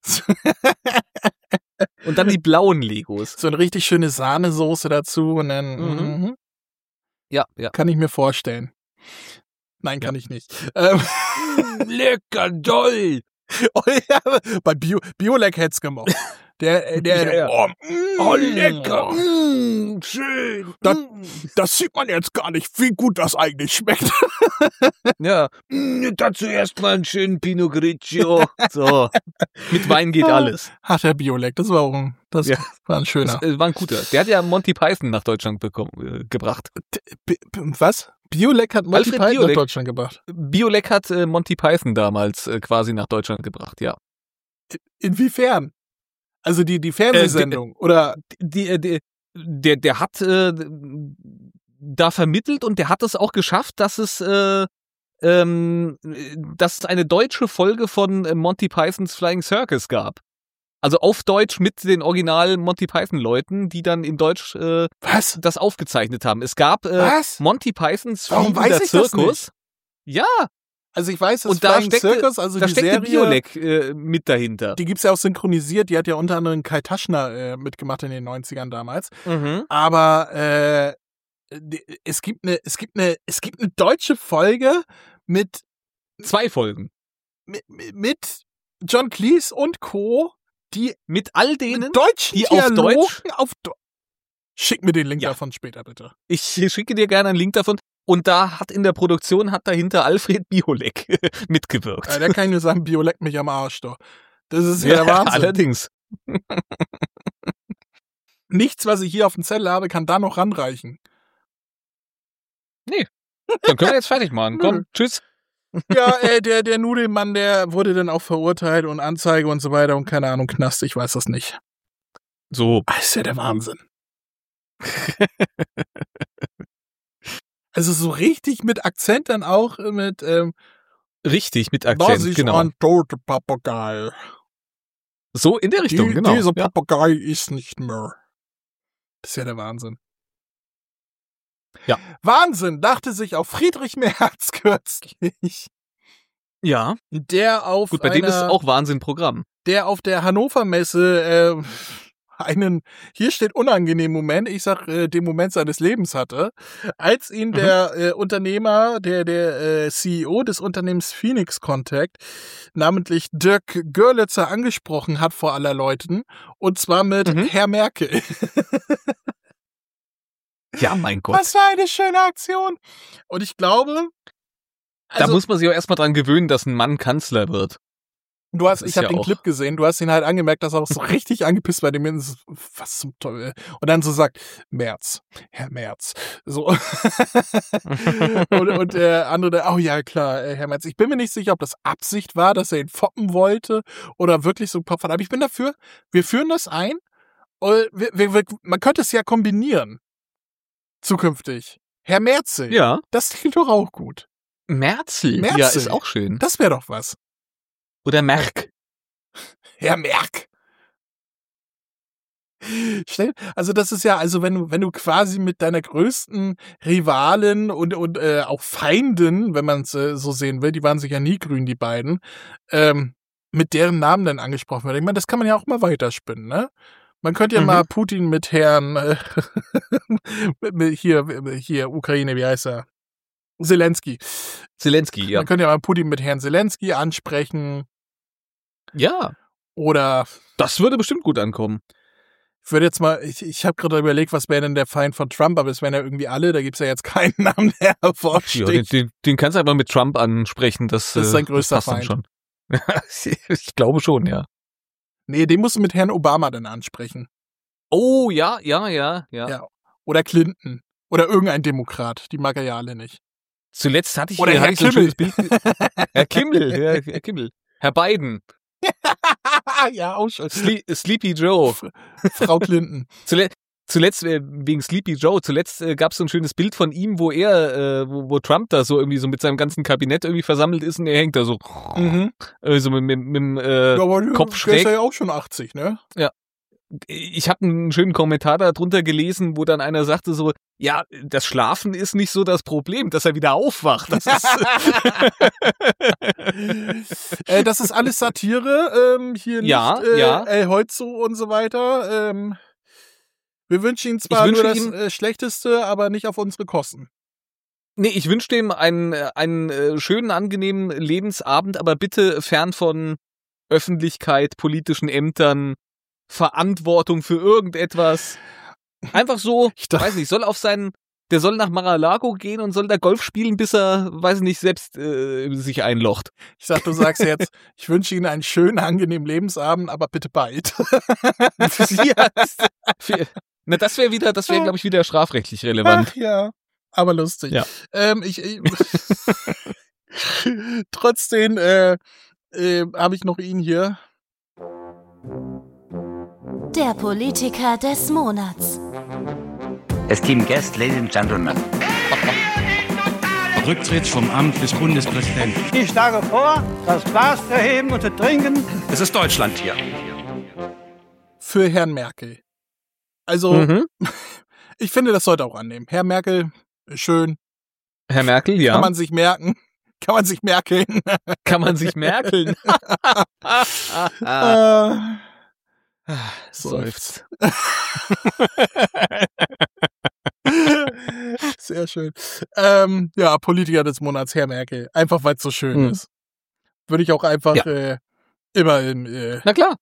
Und dann die blauen Legos. So eine richtig schöne Sahnesoße dazu und dann Mhm. mhm. Ja, ja. Kann ich mir vorstellen. Nein, kann ich nicht. Ähm, Lecker doll. oh, ja, bei Bio, Biolek hätt's gemocht. Der, äh, der, Ja, ja. Oh, mm, Oh, lecker. mm, Schön. Das, das sieht man jetzt gar nicht, wie gut das eigentlich schmeckt. Ja. Mm, dazu erstmal einen schönen Pinot Grigio. So. Mit Wein geht alles. Hat der Biolek, das war auch ein, das Ja. war ein Das schöner. äh, war ein guter. Der hat ja Monty Python nach Deutschland bekommen, äh, gebracht. B B was? Biolek hat Monty Alfred Python nach Biolek. Deutschland gebracht. Biolek hat äh, Monty Python damals äh, quasi nach Deutschland gebracht, ja. Inwiefern? Also die, die Fernsehsendung, oder? Die, äh, die, der, der hat äh, da vermittelt und der hat es auch geschafft, dass es äh, ähm, dass es eine deutsche Folge von äh, Monty Pythons Flying Circus gab. Also auf Deutsch mit den original Monty Python-Leuten, die dann in Deutsch äh, Was? das aufgezeichnet haben. Es gab äh, Was? Monty Pythons Warum Fliegender weiß ich das Zirkus. Ja, Also ich weiß, dass und da Flying steckte, Circus, also da die steckte Serie, Biolek äh, mit dahinter. die gibt's ja auch synchronisiert. Die hat ja unter anderem Kai Taschner äh, mitgemacht in den neunzigern damals. Mhm. Aber äh, die, es gibt eine, es gibt eine, es gibt eine deutsche Folge mit Zwei Folgen. mit, mit John Cleese und Co. Die Mit all denen, deutschen die auf Dialogen Deutsch- auf Do- Schick mir den Link Ja. davon später, bitte. ich schicke dir gerne einen Link davon. Und da hat in der Produktion hat dahinter Alfred Biolek mitgewirkt. Äh, der kann nur sagen, Bio leckt mich am Arsch, doch. Das ist ja, der Wahnsinn. allerdings. Nichts, was ich hier auf dem Zettel habe, kann da noch ranreichen. Dann können wir jetzt fertig machen. Nö. Komm, tschüss. Ja, äh, der, der Nudelmann, der wurde dann auch verurteilt und Anzeige und so weiter und keine Ahnung, Knast, ich weiß das nicht. So. Das ist ja der Wahnsinn. Also so richtig mit Akzent dann auch mit ähm, Richtig, mit das Akzent, ist genau. ein toter Papagei. So in der Richtung, Die, genau. Dieser Ja. Papagei ist nicht mehr. Das ist ja der Wahnsinn. Ja. Wahnsinn, dachte sich auch Friedrich Merz kürzlich. ja, Der auf gut, bei dem ist einer- auch Wahnsinn-Programm. der auf der Hannover Messe äh, einen, hier steht unangenehmen Moment, ich sag, äh, den Moment seines Lebens hatte, als ihn Mhm. der äh, Unternehmer, der, der äh, C E O des Unternehmens Phoenix Contact, namentlich Dirk Görlitzer angesprochen hat vor aller Leuten, und zwar mit Mhm. Herr Merkel. Ja, mein Gott. Was für eine schöne Aktion. Und ich glaube, da also, muss man sich auch erstmal dran gewöhnen, dass ein Mann Kanzler wird. du hast, das ich ist habe ja den auch- Clip gesehen, du hast ihn halt angemerkt, dass er auch so richtig angepisst bei dem ist. Was zum Teufel. Und dann so sagt, Merz, Herr Merz. So. und, und der andere, oh ja, klar, äh, Herr Merz. Ich bin mir nicht sicher, ob das Absicht war, dass er ihn foppen wollte oder wirklich so ein Kopf hat. Aber ich bin dafür, wir führen das ein. Und wir, wir, wir, man könnte es ja kombinieren. Zukünftig. Herr Merzel. Ja. Das klingt doch auch gut. Merzel. Merzel. Ja, ist auch schön. Das wäre doch was. Oder Merck. Herr Merck. Stell, also das ist ja, also wenn du, wenn du quasi mit deiner größten Rivalin und, und äh, auch Feindin, wenn man es äh, so sehen will, die waren sich ja nie grün, die beiden, ähm, mit deren Namen dann angesprochen wird. Ich meine, das kann man ja auch mal weiterspinnen, ne? Man könnte ja Mhm. mal Putin mit Herrn äh, mit, mit hier, hier, Ukraine, wie heißt er? Zelensky. Zelensky, ja. Man könnte ja mal Putin mit Herrn Zelensky ansprechen Ja, oder das würde bestimmt gut ankommen. ich würde jetzt mal, ich, ich habe gerade überlegt, was wäre denn der Feind von Trump, aber es wären ja irgendwie alle, da gibt's ja jetzt keinen Namen, der Ja, den, hervorsticht. den, den kannst du einfach mit Trump ansprechen. Das, Das ist sein äh, größter passt dann Feind. schon. Ich glaube schon, ja. Nee, den musst du mit Herrn Obama dann ansprechen. Oh, ja, ja, ja, ja. Ja. Oder Clinton. Oder irgendein Demokrat, die mag er ja alle nicht. Zuletzt hatte ich Oder hier Herr hatte ich so ein Kimmel. schönes Bild. Herr Kimmel, Herr, Herr Kimmel. Herr Biden. Ja, auch schon. Sle Sleepy Joe. Frau Clinton. Zule zuletzt, äh, wegen Sleepy Joe, zuletzt äh, gab es so ein schönes Bild von ihm, wo er, äh, wo, wo Trump da so irgendwie so mit seinem ganzen Kabinett irgendwie versammelt ist und er hängt da so, Mhm. äh, so mit, mit, mit dem äh, Ja, aber Kopf der schräg. ist ja auch schon achtzig, ne? Ich habe einen schönen Kommentar darunter gelesen, wo dann einer sagte so, ja, das Schlafen ist nicht so das Problem, dass er wieder aufwacht. Das ist, äh, das ist alles Satire. Ähm, hier nicht Ja, äh, ja. El Holzo und so weiter. Ähm, wir wünschen ihm zwar Ich nur wünsche das ihm- äh, Schlechteste, aber nicht auf unsere Kosten. nee, ich wünsche dem einen, äh, einen äh, schönen, angenehmen Lebensabend, aber bitte fern von Öffentlichkeit, politischen Ämtern, Verantwortung für irgendetwas. Einfach so, Ich dachte- weiß nicht, soll auf seinen, der soll nach Mar-a-Lago gehen und soll da Golf spielen, bis er, weiß nicht, selbst äh, sich einlocht. Ich sag, du sagst jetzt, ich wünsche Ihnen einen schönen, angenehmen Lebensabend, aber bitte bald. Ja, das, für, na, das wäre wieder, das wäre, glaube ich, wieder strafrechtlich relevant. Ach ja, aber lustig. Ja. Ähm, ich, ich Trotzdem äh, äh, habe ich noch ihn hier. Der Politiker des Monats. Esteemed guests, ladies and gentlemen. Rücktritt vom Amt des Bundespräsidenten. Ich schlage vor, das Glas zu erheben und zu trinken. Es ist Deutschland hier. für Herrn Merkel. Also, Mhm. ich finde, das sollte auch annehmen. Herr Merkel, schön. Herr Merkel, ja. Kann man sich merken. Kann man sich merkeln. Kann man sich merkeln. äh, Seufzt. Sehr schön. Ähm, ja, Politiker des Monats, Herr Merkel. Einfach, weil es so schön Mhm. ist. Würde ich auch einfach Ja. äh, immer im... Äh, Na klar.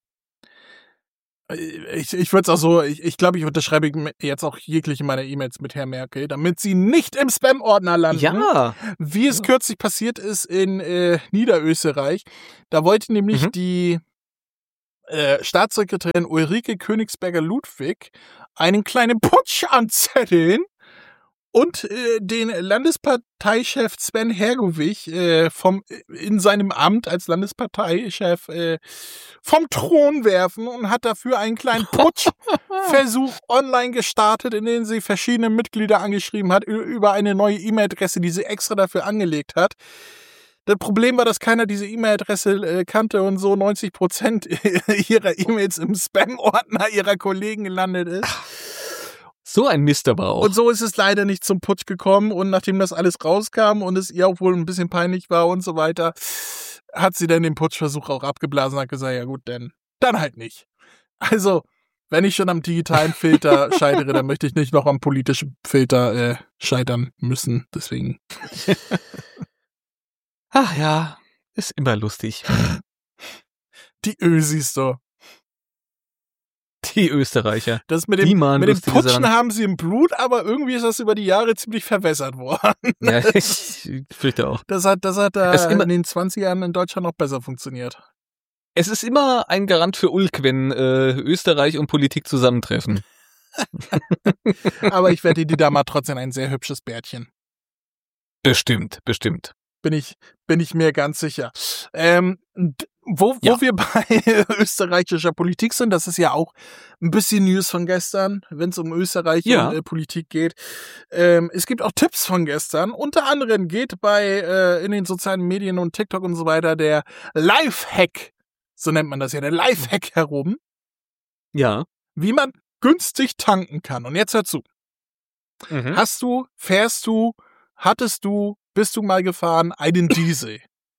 ich ich würde es auch so, ich, ich glaube, ich unterschreibe jetzt auch jegliche meiner E-Mails mit Herr Merkel, damit sie nicht im Spam-Ordner landen. Ja. Wie es kürzlich passiert ist in äh, Niederösterreich. Da wollte nämlich Mhm. die äh, Staatssekretärin Ulrike Königsberger-Ludwig einen kleinen Putsch anzetteln und äh, den Landesparteichef Sven Hergovich äh, vom, in seinem Amt als Landesparteichef äh, vom Thron werfen und hat dafür einen kleinen Putschversuch online gestartet, in dem sie verschiedene Mitglieder angeschrieben hat ü- über eine neue E-Mail-Adresse, die sie extra dafür angelegt hat. Das Problem war, dass keiner diese E-Mail-Adresse äh, kannte und so neunzig Prozent ihrer E-Mails im Spam-Ordner ihrer Kollegen gelandet ist. So ein Mist aber auch. Und so ist es leider nicht zum Putsch gekommen. Und nachdem das alles rauskam und es ihr auch wohl ein bisschen peinlich war und so weiter, hat sie dann den Putschversuch auch abgeblasen und hat gesagt, ja gut, dann, dann halt nicht. Also, wenn ich schon am digitalen Filter scheitere, dann möchte ich nicht noch am politischen Filter äh, scheitern müssen. Deswegen. Ach ja, ist immer lustig. Die Ösis so. Die Österreicher. Das mit Die dem, machen mit dem lustige Putschen Sachen. haben sie im Blut, aber irgendwie ist das über die Jahre ziemlich verwässert worden. Ja, ich fürchte auch. Das hat, das hat Es äh, immer- in den zwanzigern in Deutschland noch besser funktioniert. Es ist immer ein Garant für Ulk, wenn äh, Österreich und Politik zusammentreffen. Aber ich wette, die Dame hat trotzdem ein sehr hübsches Bärtchen. Bestimmt, bestimmt. Bin ich, bin ich mir ganz sicher. Ähm, d- wo, wo Ja. wir bei österreichischer Politik sind, das ist ja auch ein bisschen News von gestern, wenn es um Österreich Ja. und äh, Politik geht. Ähm, es gibt auch Tipps von gestern. Unter anderem geht bei äh, in den sozialen Medien und TikTok und so weiter der Lifehack, so nennt man das ja, der Lifehack herum, Ja. wie man günstig tanken kann. Und jetzt hör zu. Mhm. Hast du, fährst du, hattest du, bist du mal gefahren, einen Diesel?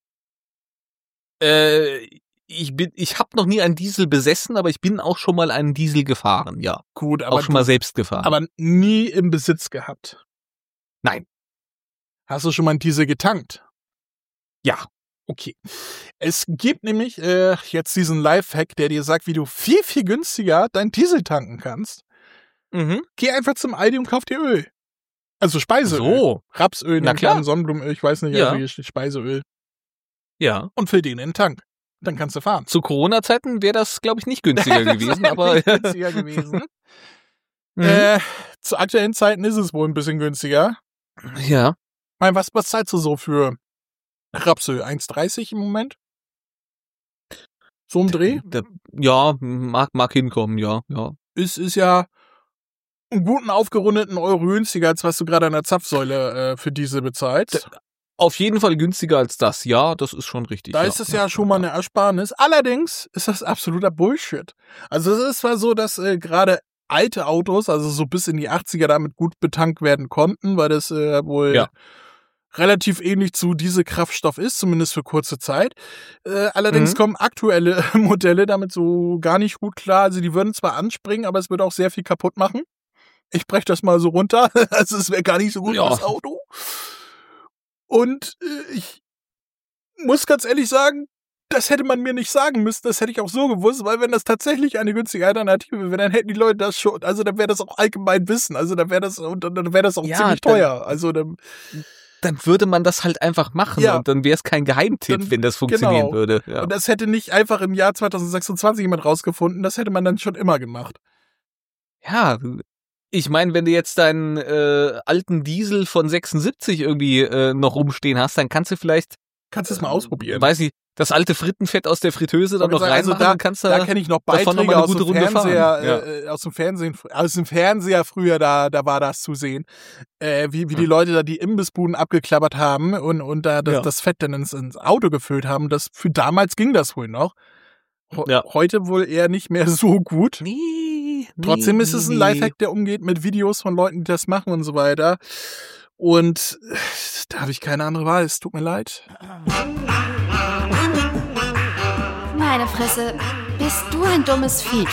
Äh, ich bin, ich habe noch nie einen Diesel besessen, aber ich bin auch schon mal einen Diesel gefahren, ja. Gut, aber, Auch schon mal selbst gefahren. aber nie im Besitz gehabt. Nein. Hast du schon mal einen Diesel getankt? Ja. Okay. Es gibt nämlich äh, jetzt diesen Lifehack, der dir sagt, wie du viel, viel günstiger dein Diesel tanken kannst. Mhm. Geh einfach zum Aldi und kauf dir Öl. Also Speiseöl. So. Rapsöl, Na nehme ich klar. an, Sonnenblumenöl, ich weiß nicht, Ja. also hier steht Speiseöl. Ja. Und füll den in den Tank. Dann kannst du fahren. Zu Corona-Zeiten wäre das, glaube ich, nicht günstiger Das gewesen, wäre aber nicht günstiger gewesen. Mhm. Äh, zu aktuellen Zeiten ist es wohl ein bisschen günstiger. ja. Ich meine, was, was zahlst du so für Rapsöl? eins dreißig im Moment? So ein Dreh? Da, ja, mag, mag hinkommen, ja, ja. Ist, ist ja einen guten aufgerundeten Euro günstiger, als was du gerade an der Zapfsäule äh, für Diesel bezahlst. Auf jeden Fall günstiger als das, ja, das ist schon richtig. Da ja. ist es ja schon mal eine Ersparnis. Allerdings ist das absoluter Bullshit. Also es ist zwar so, dass äh, gerade alte Autos, also so bis in die achtziger, damit gut betankt werden konnten, weil das äh, wohl Ja. relativ ähnlich zu Dieselkraftstoff ist, zumindest für kurze Zeit. Äh, allerdings Mhm. kommen aktuelle Modelle damit so gar nicht gut klar. Also die würden zwar anspringen, aber es würde auch sehr viel kaputt machen. Ich breche das mal so runter. Also es wäre gar nicht so gut Ja. fürs Auto. Und äh, ich muss ganz ehrlich sagen, das hätte man mir nicht sagen müssen, das hätte ich auch so gewusst, weil wenn das tatsächlich eine günstige Alternative wäre, dann hätten die Leute das schon, also dann wäre das auch allgemein Wissen, also dann wäre das, und dann dann wäre das auch Ja, ziemlich dann- teuer. Also dann, Dann würde man das halt einfach machen Ja. und dann wäre es kein Geheimtipp, Dann- wenn das funktionieren genau. würde. Ja. und das hätte nicht einfach im Jahr zwanzig sechsundzwanzig jemand rausgefunden, das hätte man dann schon immer gemacht. Ja, ich meine, wenn du jetzt deinen äh, alten Diesel von sechsundsiebzig irgendwie äh, noch rumstehen hast, dann kannst du vielleicht, Kannst du es mal ausprobieren. weiß ich, das alte Frittenfett aus der Fritteuse dann Ich wollte noch sagen, also reinmachen, da- dann kannst du Da kenne ich noch davon noch Beiträge mal eine aus gute dem Runde fahren. Fernseher, Ja. äh, aus dem Fernsehen, aus dem Fernseher früher, da, da war das zu sehen, äh, wie, wie die Hm. Leute da die Imbissbuden abgeklappert haben und, und da das, Ja. das Fett dann ins, ins Auto gefüllt haben. Das, für damals ging das wohl noch. Ho- Ja. Heute wohl eher nicht mehr so gut. Nee, Trotzdem nee, ist es ein nee. Lifehack, der umgeht mit Videos von Leuten, die das machen und so weiter. Und äh, da habe ich keine andere Wahl. Es tut mir leid. Meine Fresse, bist du ein dummes Viech.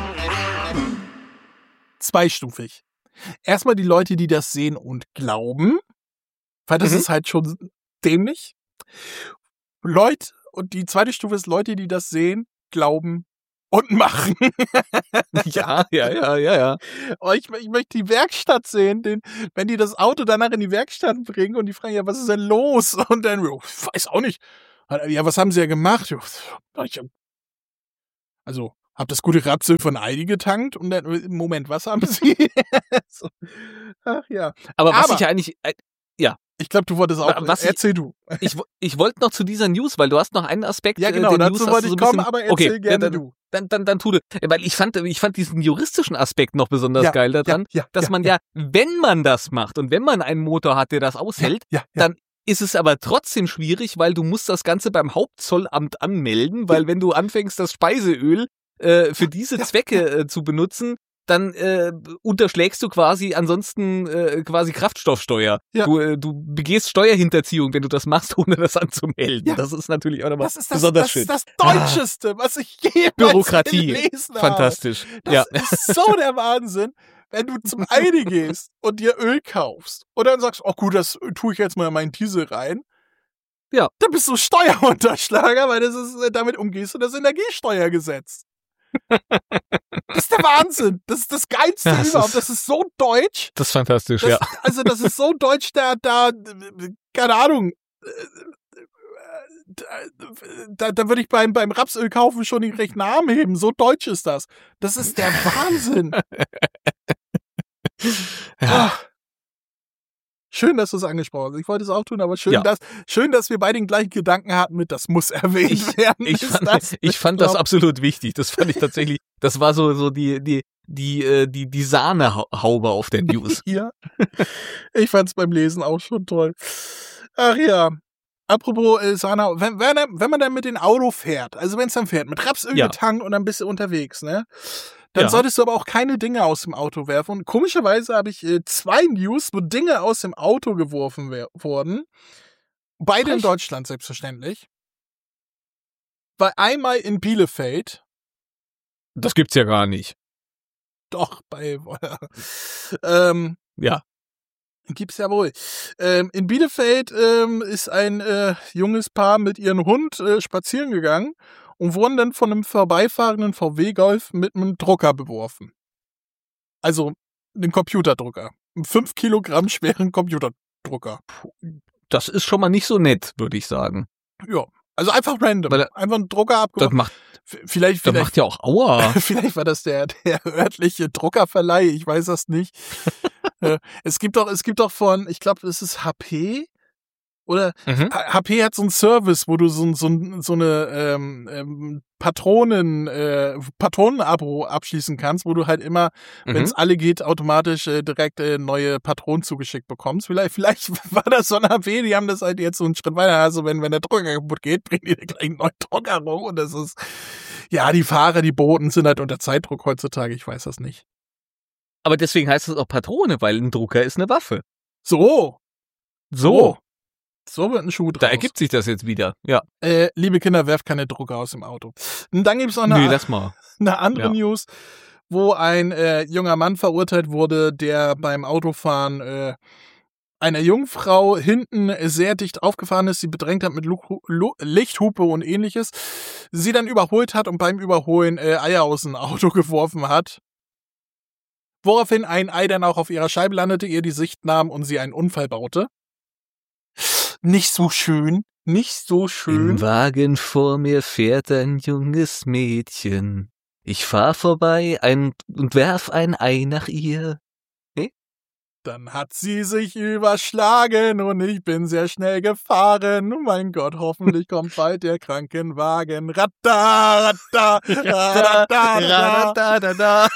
Zweistufig. Erstmal die Leute, die das sehen und glauben, weil das Mhm. ist halt schon dämlich. Leute, und die zweite Stufe ist Leute, die das sehen, glauben und machen. Ja, ja, ja, ja, ja. Oh, ich, ich möchte die Werkstatt sehen, den, wenn die das Auto danach in die Werkstatt bringen und die fragen, ja, was ist denn los? Und dann, oh, ich weiß auch nicht. Ja, was haben sie ja gemacht? Ich, also, hab das gute Rapsöl von Aldi getankt und dann, Moment, was haben sie? So. Ach ja. Aber was Aber- ich ja eigentlich, äh, Ich glaube, du wolltest auch, Was ich- erzähl du. ich, wo- ich wollte noch zu dieser News, weil du hast noch einen Aspekt. Ja, äh, genau, den dazu News hast wollte du ich so ein kommen, bisschen- aber erzähl okay, gerne dann, du. Dann, dann, dann tu du. Weil ich fand, ich fand diesen juristischen Aspekt noch besonders Ja, geil daran, ja, ja, dass ja, man ja, wenn man das macht und wenn man einen Motor hat, der das aushält, ja, ja. dann ist es aber trotzdem schwierig, weil du musst das Ganze beim Hauptzollamt anmelden, weil wenn du anfängst, das Speiseöl äh, für diese Zwecke äh, zu benutzen, dann äh, unterschlägst du quasi ansonsten äh, quasi Kraftstoffsteuer. Ja. Du, äh, du begehst Steuerhinterziehung, wenn du das machst, ohne das anzumelden. Ja. Das ist natürlich auch nochmal Das ist das, besonders das, schön. ist das Deutscheste, was ich jemals Bürokratie. gelesen habe. Fantastisch. Das Ja. ist so der Wahnsinn, wenn du zum Aldi gehst und dir Öl kaufst und dann sagst, oh gut, das tue ich jetzt mal in meinen Diesel rein. Ja. Dann bist du Steuerunterschlager, weil das ist, äh, damit umgehst du das Energiesteuergesetz. Das ist der Wahnsinn. Das ist das Geilste Das überhaupt. ist- Das ist so deutsch. Das ist fantastisch, Das, ja. Also das ist so deutsch, da, da, keine Ahnung, da, da würde ich beim, beim Rapsöl kaufen schon den rechten Arm heben. So deutsch ist das. Das ist der Wahnsinn. Ja. Ah. Schön, dass du es angesprochen hast. Ich wollte es auch tun, aber schön, Ja. dass, schön, dass wir beide den gleichen Gedanken hatten mit, das muss erwähnt Ich- werden. Ich Ist fand, das ich fand das glaub- absolut wichtig. Das fand ich tatsächlich, das war so, so die, die, die, äh, die, die Sahnehaube auf der News. Ja. Ich fand es beim Lesen auch schon toll. Ach ja. Apropos äh, Sana, wenn, wenn, wenn man dann mit dem Auto fährt, also wenn es dann fährt, mit Rapsöl Ja. getankt und dann bist du unterwegs, ne? Dann Ja. solltest du aber auch keine Dinge aus dem Auto werfen. Und komischerweise habe ich äh, zwei News, wo Dinge aus dem Auto geworfen wer- wurden. Beide in Frech. Deutschland selbstverständlich. Weil einmal in Bielefeld, Das gibt's ja gar nicht. doch, bei ähm, Ja. Gibt's ja wohl. Ähm, in Bielefeld ähm, ist ein äh, junges Paar mit ihrem Hund äh, spazieren gegangen und wurden dann von einem vorbeifahrenden V W Golf mit einem Drucker beworfen. Also einen Computerdrucker. Einen fünf Kilogramm schweren Computerdrucker. Das ist schon mal nicht so nett, würde ich sagen. Ja. Also einfach random. Weil der- einfach einen Drucker Das abgeworfen. macht, V- Vielleicht, das vielleicht, macht ja auch Aua. vielleicht war das der, der örtliche Druckerverleih, ich weiß das nicht. Äh, es gibt doch, es gibt doch von, ich glaube, es ist H P oder Mhm. H P hat so einen Service, wo du so, so, so eine ähm, ähm, Patronen, äh, Patronen-Abo abschließen kannst, wo du halt immer, wenn es Mhm. alle geht, automatisch äh, direkt äh, neue Patronen zugeschickt bekommst. Vielleicht, vielleicht war das so ein H P, die haben das halt jetzt so einen Schritt weiter. Also wenn, wenn der Drucker kaputt geht, bringen die dir gleich einen neuen Drucker rum und das ist, ja, die Fahrer, die Boten sind halt unter Zeitdruck heutzutage, ich weiß das nicht. Aber deswegen heißt es auch Patrone, weil ein Drucker ist eine Waffe. So, So, so wird ein Schuh draus. da ergibt sich das jetzt wieder. Ja. Äh, liebe Kinder, werft keine Drucker aus dem Auto. Und dann gibt's noch eine, Nee, lass mal. eine andere Ja. News, wo ein äh, junger Mann verurteilt wurde, der beim Autofahren äh, einer Jungfrau hinten sehr dicht aufgefahren ist, sie bedrängt hat mit Lu Lu Lichthupe und ähnliches, sie dann überholt hat und beim Überholen äh, Eier aus dem Auto geworfen hat. Woraufhin ein Ei dann auch auf ihrer Scheibe landete, ihr die Sicht nahm und sie einen Unfall baute. Nicht so schön, nicht so schön. Im Wagen vor mir fährt ein junges Mädchen. Ich fahr vorbei ein, und werf ein Ei nach ihr. Dann hat sie sich überschlagen und ich bin sehr schnell gefahren. Oh mein Gott, hoffentlich kommt bald der Krankenwagen. Ratta, ratta, ratta, ratta. da, da.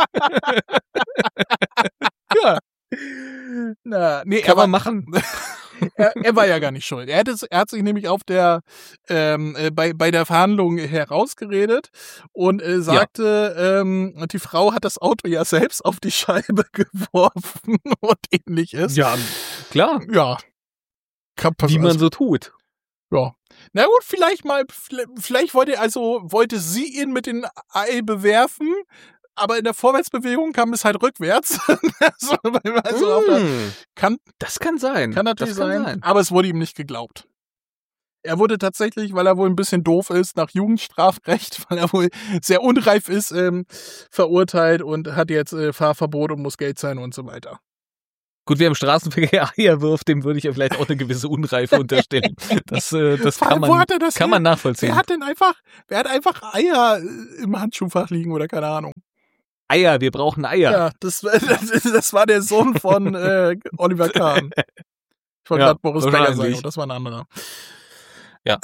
Ja. Na, nee, Kann aber, man machen. er, er war ja gar nicht schuld. Er hat, es, er hat sich nämlich auf der ähm, äh, bei, bei der Verhandlung herausgeredet und äh, sagte, ja. ähm, die Frau hat das Auto ja selbst auf die Scheibe geworfen und ähnliches. Ja, klar. Ja. Wie man so tut. Ja. Na gut, vielleicht mal, vielleicht wollte also, wollte sie ihn mit dem Ei bewerfen, aber in der Vorwärtsbewegung kam es halt rückwärts. also, also mm, der, kann, das kann sein. Kann natürlich kann sein, sein, aber es wurde ihm nicht geglaubt. Er wurde tatsächlich, weil er wohl ein bisschen doof ist, nach Jugendstrafrecht, weil er wohl sehr unreif ist, ähm, verurteilt und hat jetzt äh, Fahrverbot und muss Geld zahlen und so weiter. Gut, wer im Straßenverkehr Eier wirft, dem würde ich ja vielleicht auch eine gewisse Unreife unterstellen. Das, äh, das kann man, Wo hat er das kann man nachvollziehen. Wer hat denn einfach, wer hat einfach Eier im Handschuhfach liegen oder keine Ahnung? Eier, wir brauchen Eier. Ja, das, das, das war der Sohn von äh, Oliver Kahn. Ich wollte ja, gerade Boris Becker sagen, das war ein anderer. Ja.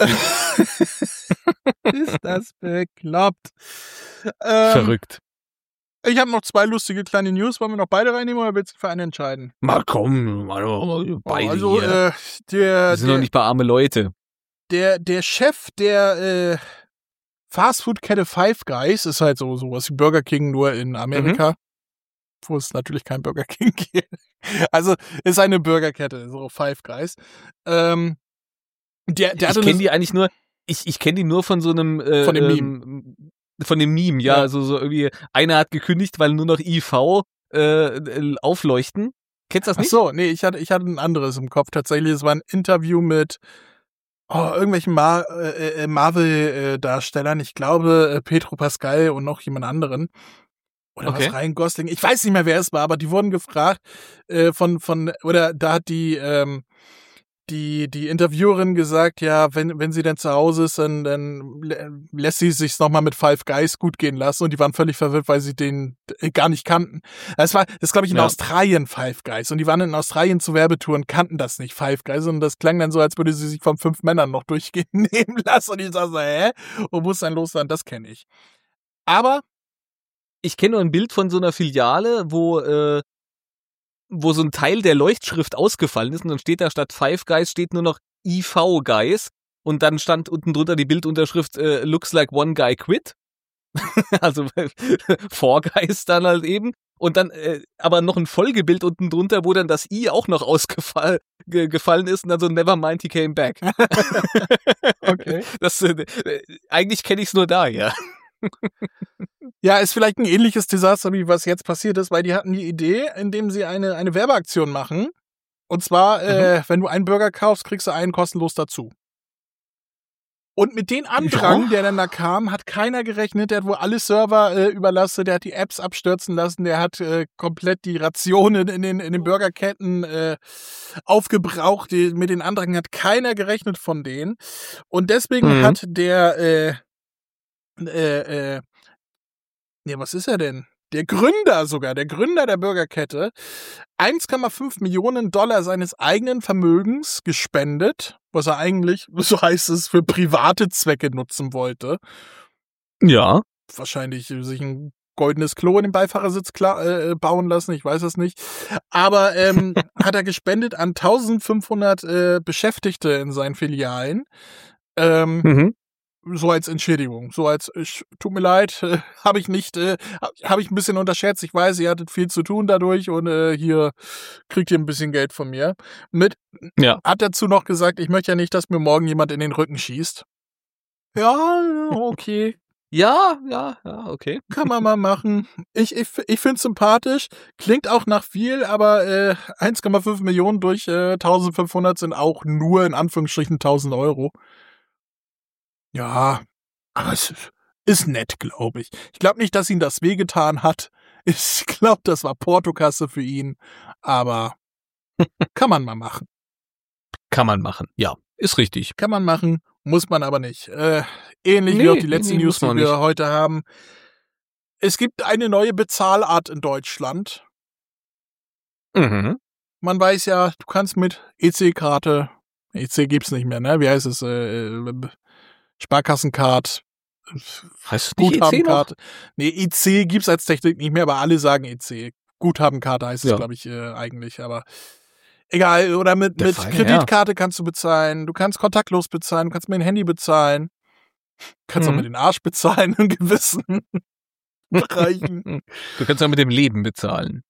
Ist das bekloppt. Ähm, Verrückt. Ich habe noch zwei lustige kleine News. Wollen wir noch beide reinnehmen oder willst du für einen entscheiden? Mal komm, mal, mal beide also, hier. Äh, der, wir sind der, doch nicht bei arme Leute. Der, der Chef der äh, Fastfood-Kette Five Guys ist halt so sowas wie Burger King, nur in Amerika. Mhm. Wo es natürlich kein Burger King gibt. Also ist eine Burgerkette, so Five Guys. Ähm, der, der ich kenne die eigentlich nur, ich, ich kenne die nur von so einem äh, von dem Meme. Ähm, von dem Meme, ja, ja. also so irgendwie, einer hat gekündigt, weil nur noch I V äh, aufleuchten. Kennst du das nicht? Ach so, nee, ich hatte, ich hatte ein anderes im Kopf. Tatsächlich, es war ein Interview mit oh, irgendwelchen Mar- äh, Marvel-Darstellern. Ich glaube, äh, Pedro Pascal und noch jemand anderen. Oder okay. was, Ryan Gosling. Ich weiß nicht mehr, wer es war, aber die wurden gefragt äh, von, von, oder da hat die, ähm, die, die Interviewerin gesagt, ja, wenn, wenn sie denn zu Hause ist, dann, dann lässt sie sich's nochmal mit Five Guys gut gehen lassen und die waren völlig verwirrt, weil sie den gar nicht kannten. Das war, das glaube ich in ja. Australien Five Guys und die waren in Australien zu Werbetouren, kannten das nicht Five Guys und das klang dann so, als würde sie sich von fünf Männern noch durchgehen nehmen lassen und ich sag so, hä? Wo muss dann los sein? Das kenne ich. Aber ich kenne nur ein Bild von so einer Filiale, wo äh, wo so ein Teil der Leuchtschrift ausgefallen ist und dann steht da statt Five Guys steht nur noch I V Guys und dann stand unten drunter die Bildunterschrift äh, Looks like one guy quit. Also Four Guys dann halt eben und dann äh, aber noch ein Folgebild unten drunter, wo dann das I auch noch ausgefallen ge- gefallen ist und dann so never mind he came back. Okay. Das äh, eigentlich kenne ich es nur da, ja. Ja, ist vielleicht ein ähnliches Desaster, wie was jetzt passiert ist, weil die hatten die Idee, indem sie eine, eine Werbeaktion machen. Und zwar, mhm. äh, wenn du einen Burger kaufst, kriegst du einen kostenlos dazu. Und mit dem Andrang, ja. der dann da kam, hat keiner gerechnet. Der hat wohl alle Server äh, überlastet, der hat die Apps abstürzen lassen, der hat äh, komplett die Rationen in den, in den Burgerketten äh, aufgebraucht. Die, mit den Andrang hat keiner gerechnet von denen. Und deswegen mhm. hat der äh, Äh, äh, nee, was ist er denn? Der Gründer sogar, der Gründer der Burgerkette, eins Komma fünf Millionen Dollar seines eigenen Vermögens gespendet, was er eigentlich, so heißt es, für private Zwecke nutzen wollte. Ja. Wahrscheinlich sich ein goldenes Klo in den Beifahrersitz klar, äh, bauen lassen, ich weiß es nicht. Aber ähm, hat er gespendet an eintausendfünfhundert äh, Beschäftigte in seinen Filialen. Ähm, mhm. So als Entschädigung, so als, ich, tut mir leid, äh, habe ich nicht, äh, habe ich ein bisschen unterschätzt. Ich weiß, ihr hattet viel zu tun dadurch und äh, hier kriegt ihr ein bisschen Geld von mir. Mit, ja. Hat dazu noch gesagt, ich möchte ja nicht, dass mir morgen jemand in den Rücken schießt. Ja, okay. Ja, ja, ja, okay. Kann man mal machen. Ich, ich, ich finde es sympathisch. Klingt auch nach viel, aber äh, eins Komma fünf Millionen durch äh, eintausendfünfhundert sind auch nur in Anführungsstrichen tausend Euro. Ja, aber es ist nett, glaube ich. Ich glaube nicht, dass ihn das wehgetan hat. Ich glaube, das war Portokasse für ihn. Aber kann man mal machen. Kann man machen, ja. Ist richtig. Kann man machen, muss man aber nicht. Äh, ähnlich nee, wie auch die letzten nee, News, die wir nicht. heute haben. Es gibt eine neue Bezahlart in Deutschland. Mhm. Man weiß ja, du kannst mit E C-Karte, E C gibt's nicht mehr, ne? Wie heißt es? Äh, Sparkassencard, heißt Guthabenkarte. Nee, E C gibt's als Technik nicht mehr, aber alle sagen E C. Guthabenkarte heißt es, ja. glaube ich, äh, eigentlich. Aber Egal, oder mit, Der mit Feine, Kreditkarte kannst du bezahlen, du kannst kontaktlos bezahlen, du kannst mit dem Handy bezahlen, du kannst Mhm. auch mit dem Arsch bezahlen in gewissen Bereichen. Du kannst auch mit dem Leben bezahlen.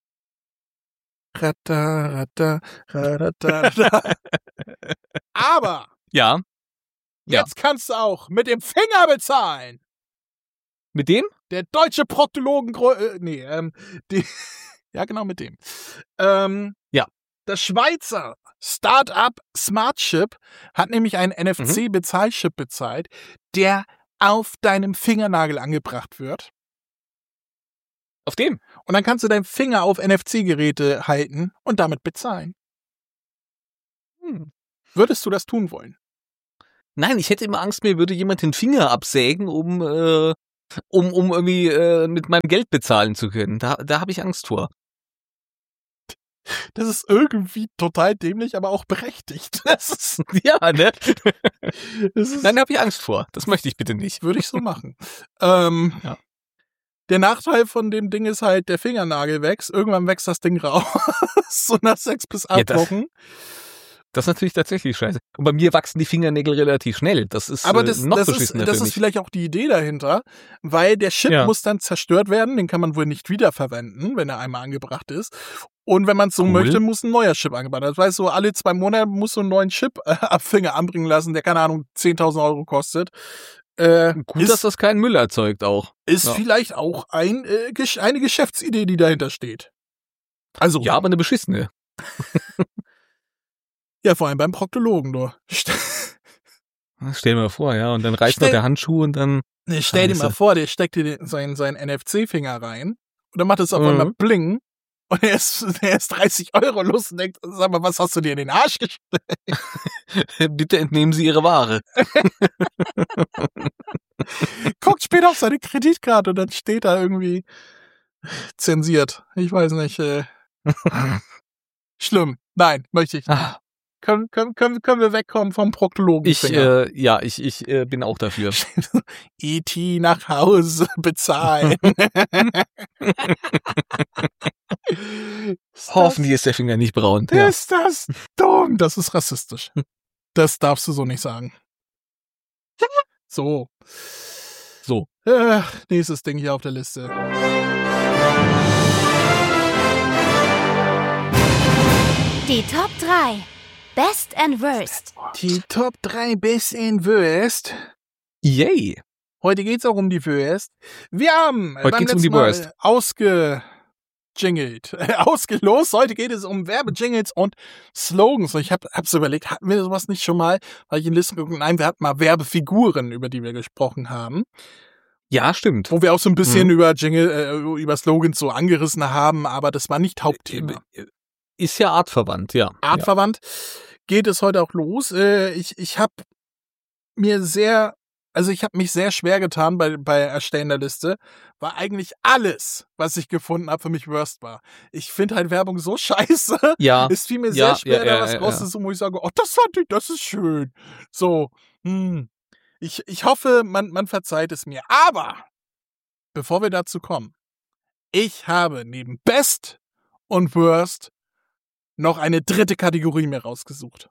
Rata, rata, rata, rata. Aber Ja. Ja. jetzt kannst du auch mit dem Finger bezahlen. Mit dem? Der deutsche Proktologen, äh, nee, ähm, die, ja genau mit dem. Ähm, Ja. Das Schweizer Start-up Smartchip hat nämlich einen N F C-Bezahlchip bezahlt, der auf deinem Fingernagel angebracht wird. Auf dem? Und dann kannst du deinen Finger auf N F C-Geräte halten und damit bezahlen. Hm. Würdest du das tun wollen? Nein, ich hätte immer Angst, mir würde jemand den Finger absägen, um, äh, um, um irgendwie äh, mit meinem Geld bezahlen zu können. Da, da habe ich Angst vor. Das ist irgendwie total dämlich, aber auch berechtigt. Das ist, Ja, ne? das ist Nein, da habe ich Angst vor. Das möchte ich bitte nicht. würde ich so machen. ähm, Ja. Der Nachteil von dem Ding ist halt, der Fingernagel wächst. Irgendwann wächst das Ding raus. So nach sechs bis acht Ja, das- Wochen. Das ist natürlich tatsächlich scheiße. Und bei mir wachsen die Fingernägel relativ schnell. Das ist Aber äh, das, noch das, ist, beschissener das für ist mich. vielleicht auch die Idee dahinter, weil der Chip Ja. muss dann zerstört werden. Den kann man wohl nicht wiederverwenden, wenn er einmal angebracht ist. Und wenn man es so Cool. möchte, muss ein neuer Chip angebracht werden. Das heißt, so alle zwei Monate musst du einen neuen Chip äh, am Finger anbringen lassen, der, keine Ahnung, zehntausend Euro kostet. Äh, Gut, ist dass das keinen Müll erzeugt auch. ist ja. vielleicht auch ein, äh, Gesch- eine Geschäftsidee, die dahinter steht. Also, Ja, aber eine beschissene. ja, vor allem beim Proktologen nur. Stell dir mal vor, ja. Und dann reißt Stell- noch der Handschuh und dann. Nee, stell dir Scheiße. mal vor, der steckt dir den, seinen, seinen N F C-Finger rein und dann macht es auf Mhm. einmal bling und er ist, er ist dreißig Euro los und denkt, sag mal, was hast du dir in den Arsch gesteckt? Bitte entnehmen Sie Ihre Ware. Guckt später auf seine Kreditkarte und dann steht da irgendwie zensiert. Ich weiß nicht. Äh, schlimm. Nein, möchte ich nicht. Ah, Können, können, können, können wir wegkommen vom Proktologen? ich, äh, ja, ich, ich äh, bin auch dafür. E T nach Hause bezahlen. Ist Hoffentlich ist der Finger nicht braun. das, Ja. Ist das dumm? Das ist rassistisch. Das darfst du so nicht sagen. So. So. Äh, nächstes Ding hier auf der Liste. Die Top drei. Best and Worst. Die Top drei Best and Worst. Yay. Heute geht's auch um die Worst. Wir haben Heute beim geht's um letzten die Mal Worst. ausgejingelt, äh, ausgelost. Heute geht es um Werbejingles und Slogans. Und ich habe hab's überlegt, hatten wir sowas nicht schon mal? Weil ich in Listen geguckt, nein, wir hatten mal Werbefiguren, über die wir gesprochen haben. Ja, stimmt. Wo wir auch so ein bisschen Mhm. über Jingle, äh, über Slogans so angerissen haben, aber das war nicht Hauptthema. Ist ja artverwandt, ja. Artverwandt geht es heute auch los. Äh, ich ich habe mir sehr, also ich habe mich sehr schwer getan bei, bei Erstellen der Liste, weil eigentlich alles, was ich gefunden habe, für mich Worst war. Ich finde halt Werbung so scheiße. Ja. Es fiel mir Ja, sehr schwer, ja, ja, da was ja, rauszusuchen, wo ich sage, oh, das fand ich, das ist schön. So, hm. Ich, ich hoffe, man, man verzeiht es mir. Aber, bevor wir dazu kommen, ich habe neben Best und Worst noch eine dritte Kategorie mir rausgesucht.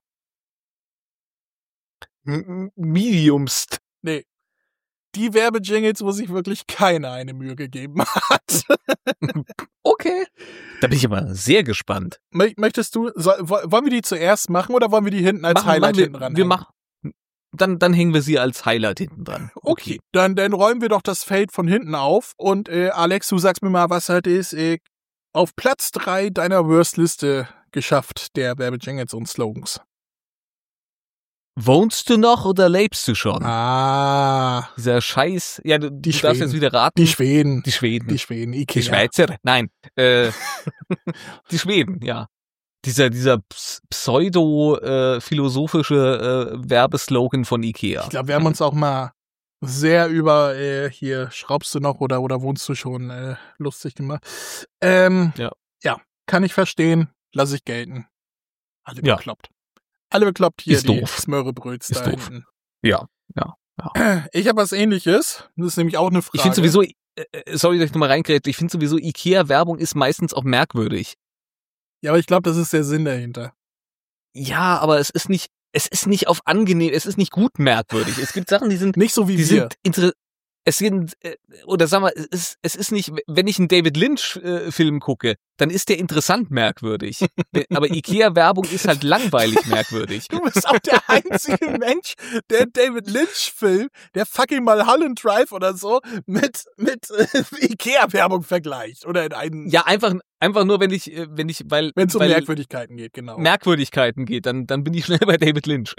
M- Mediumst. Nee. Die Werbejingles, wo sich wirklich keiner eine Mühe gegeben hat. Okay. Da bin ich aber sehr gespannt. Mö- Möchtest du, soll, wo- wollen wir die zuerst machen oder wollen wir die hinten als Machen- Highlight machen wir, hinten dran? Wir hängen? machen. Dann, dann hängen wir sie als Highlight hinten dran. Okay, dann, dann räumen wir doch das Feld von hinten auf und äh, Alex, du sagst mir mal, was halt ist äh, auf Platz drei deiner Worst-Liste geschafft, der Werbejingles und Slogans. Wohnst du noch oder lebst du schon? Ah, Dieser Scheiß. Ja, du, Die du darfst Schweden. jetzt wieder raten. die Schweden. Die Schweden. Die Schweden, Die Ikea. Schweizer? Nein. Äh, die Schweden, ja. Dieser, dieser ps- pseudo-philosophische äh, Werbeslogan von Ikea. Ich glaube, wir haben uns auch mal sehr über äh, hier schraubst du noch oder oder wohnst du schon äh, lustig gemacht. Ähm, Ja. ja, kann ich verstehen, lasse ich gelten. Alle Ja. bekloppt. Alle bekloppt hier Ist die doof. Smörrebröts Ist da doof. hinten. Ja, ja. Ich habe was Ähnliches. Das ist nämlich auch eine Frage. Ich finde sowieso, äh, äh, sorry, dass ich nochmal reingrätsche, ich finde sowieso, Ikea-Werbung ist meistens auch merkwürdig. Ja, aber ich glaube, das ist der Sinn dahinter. Ja, aber es ist nicht, es ist nicht auf angenehm, es ist nicht gut merkwürdig. Es gibt Sachen, die sind, Nicht so wie die wir. sind inter es sind, äh, oder sag mal, es ist, es ist nicht, wenn ich einen David Lynch-Film äh, gucke, dann ist der interessant merkwürdig. Aber Ikea-Werbung ist halt langweilig merkwürdig. Du bist auch der einzige Mensch, der David Lynch-Film, der fucking Mulholland Drive oder so, mit, mit äh, Ikea-Werbung vergleicht. Oder in einen. Ja, einfach, einfach nur, wenn ich, äh, wenn ich, weil, Wenn es um weil Merkwürdigkeiten geht, genau. Merkwürdigkeiten geht, dann, dann bin ich schnell bei David Lynch.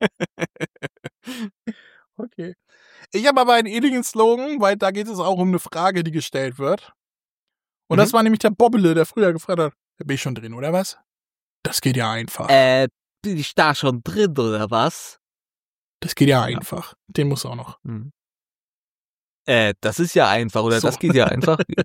Okay. Ich habe aber einen ähnlichen Slogan, weil da geht es auch um eine Frage, die gestellt wird. Und Mhm. das war nämlich der Bobbele, der früher gefragt hat, da bin ich schon drin, oder was? Das geht ja einfach. Äh, bin ich da schon drin, oder was? Das geht ja Ja. einfach. Den muss auch noch. Hm. Äh, das ist ja einfach, oder So. das geht ja einfach.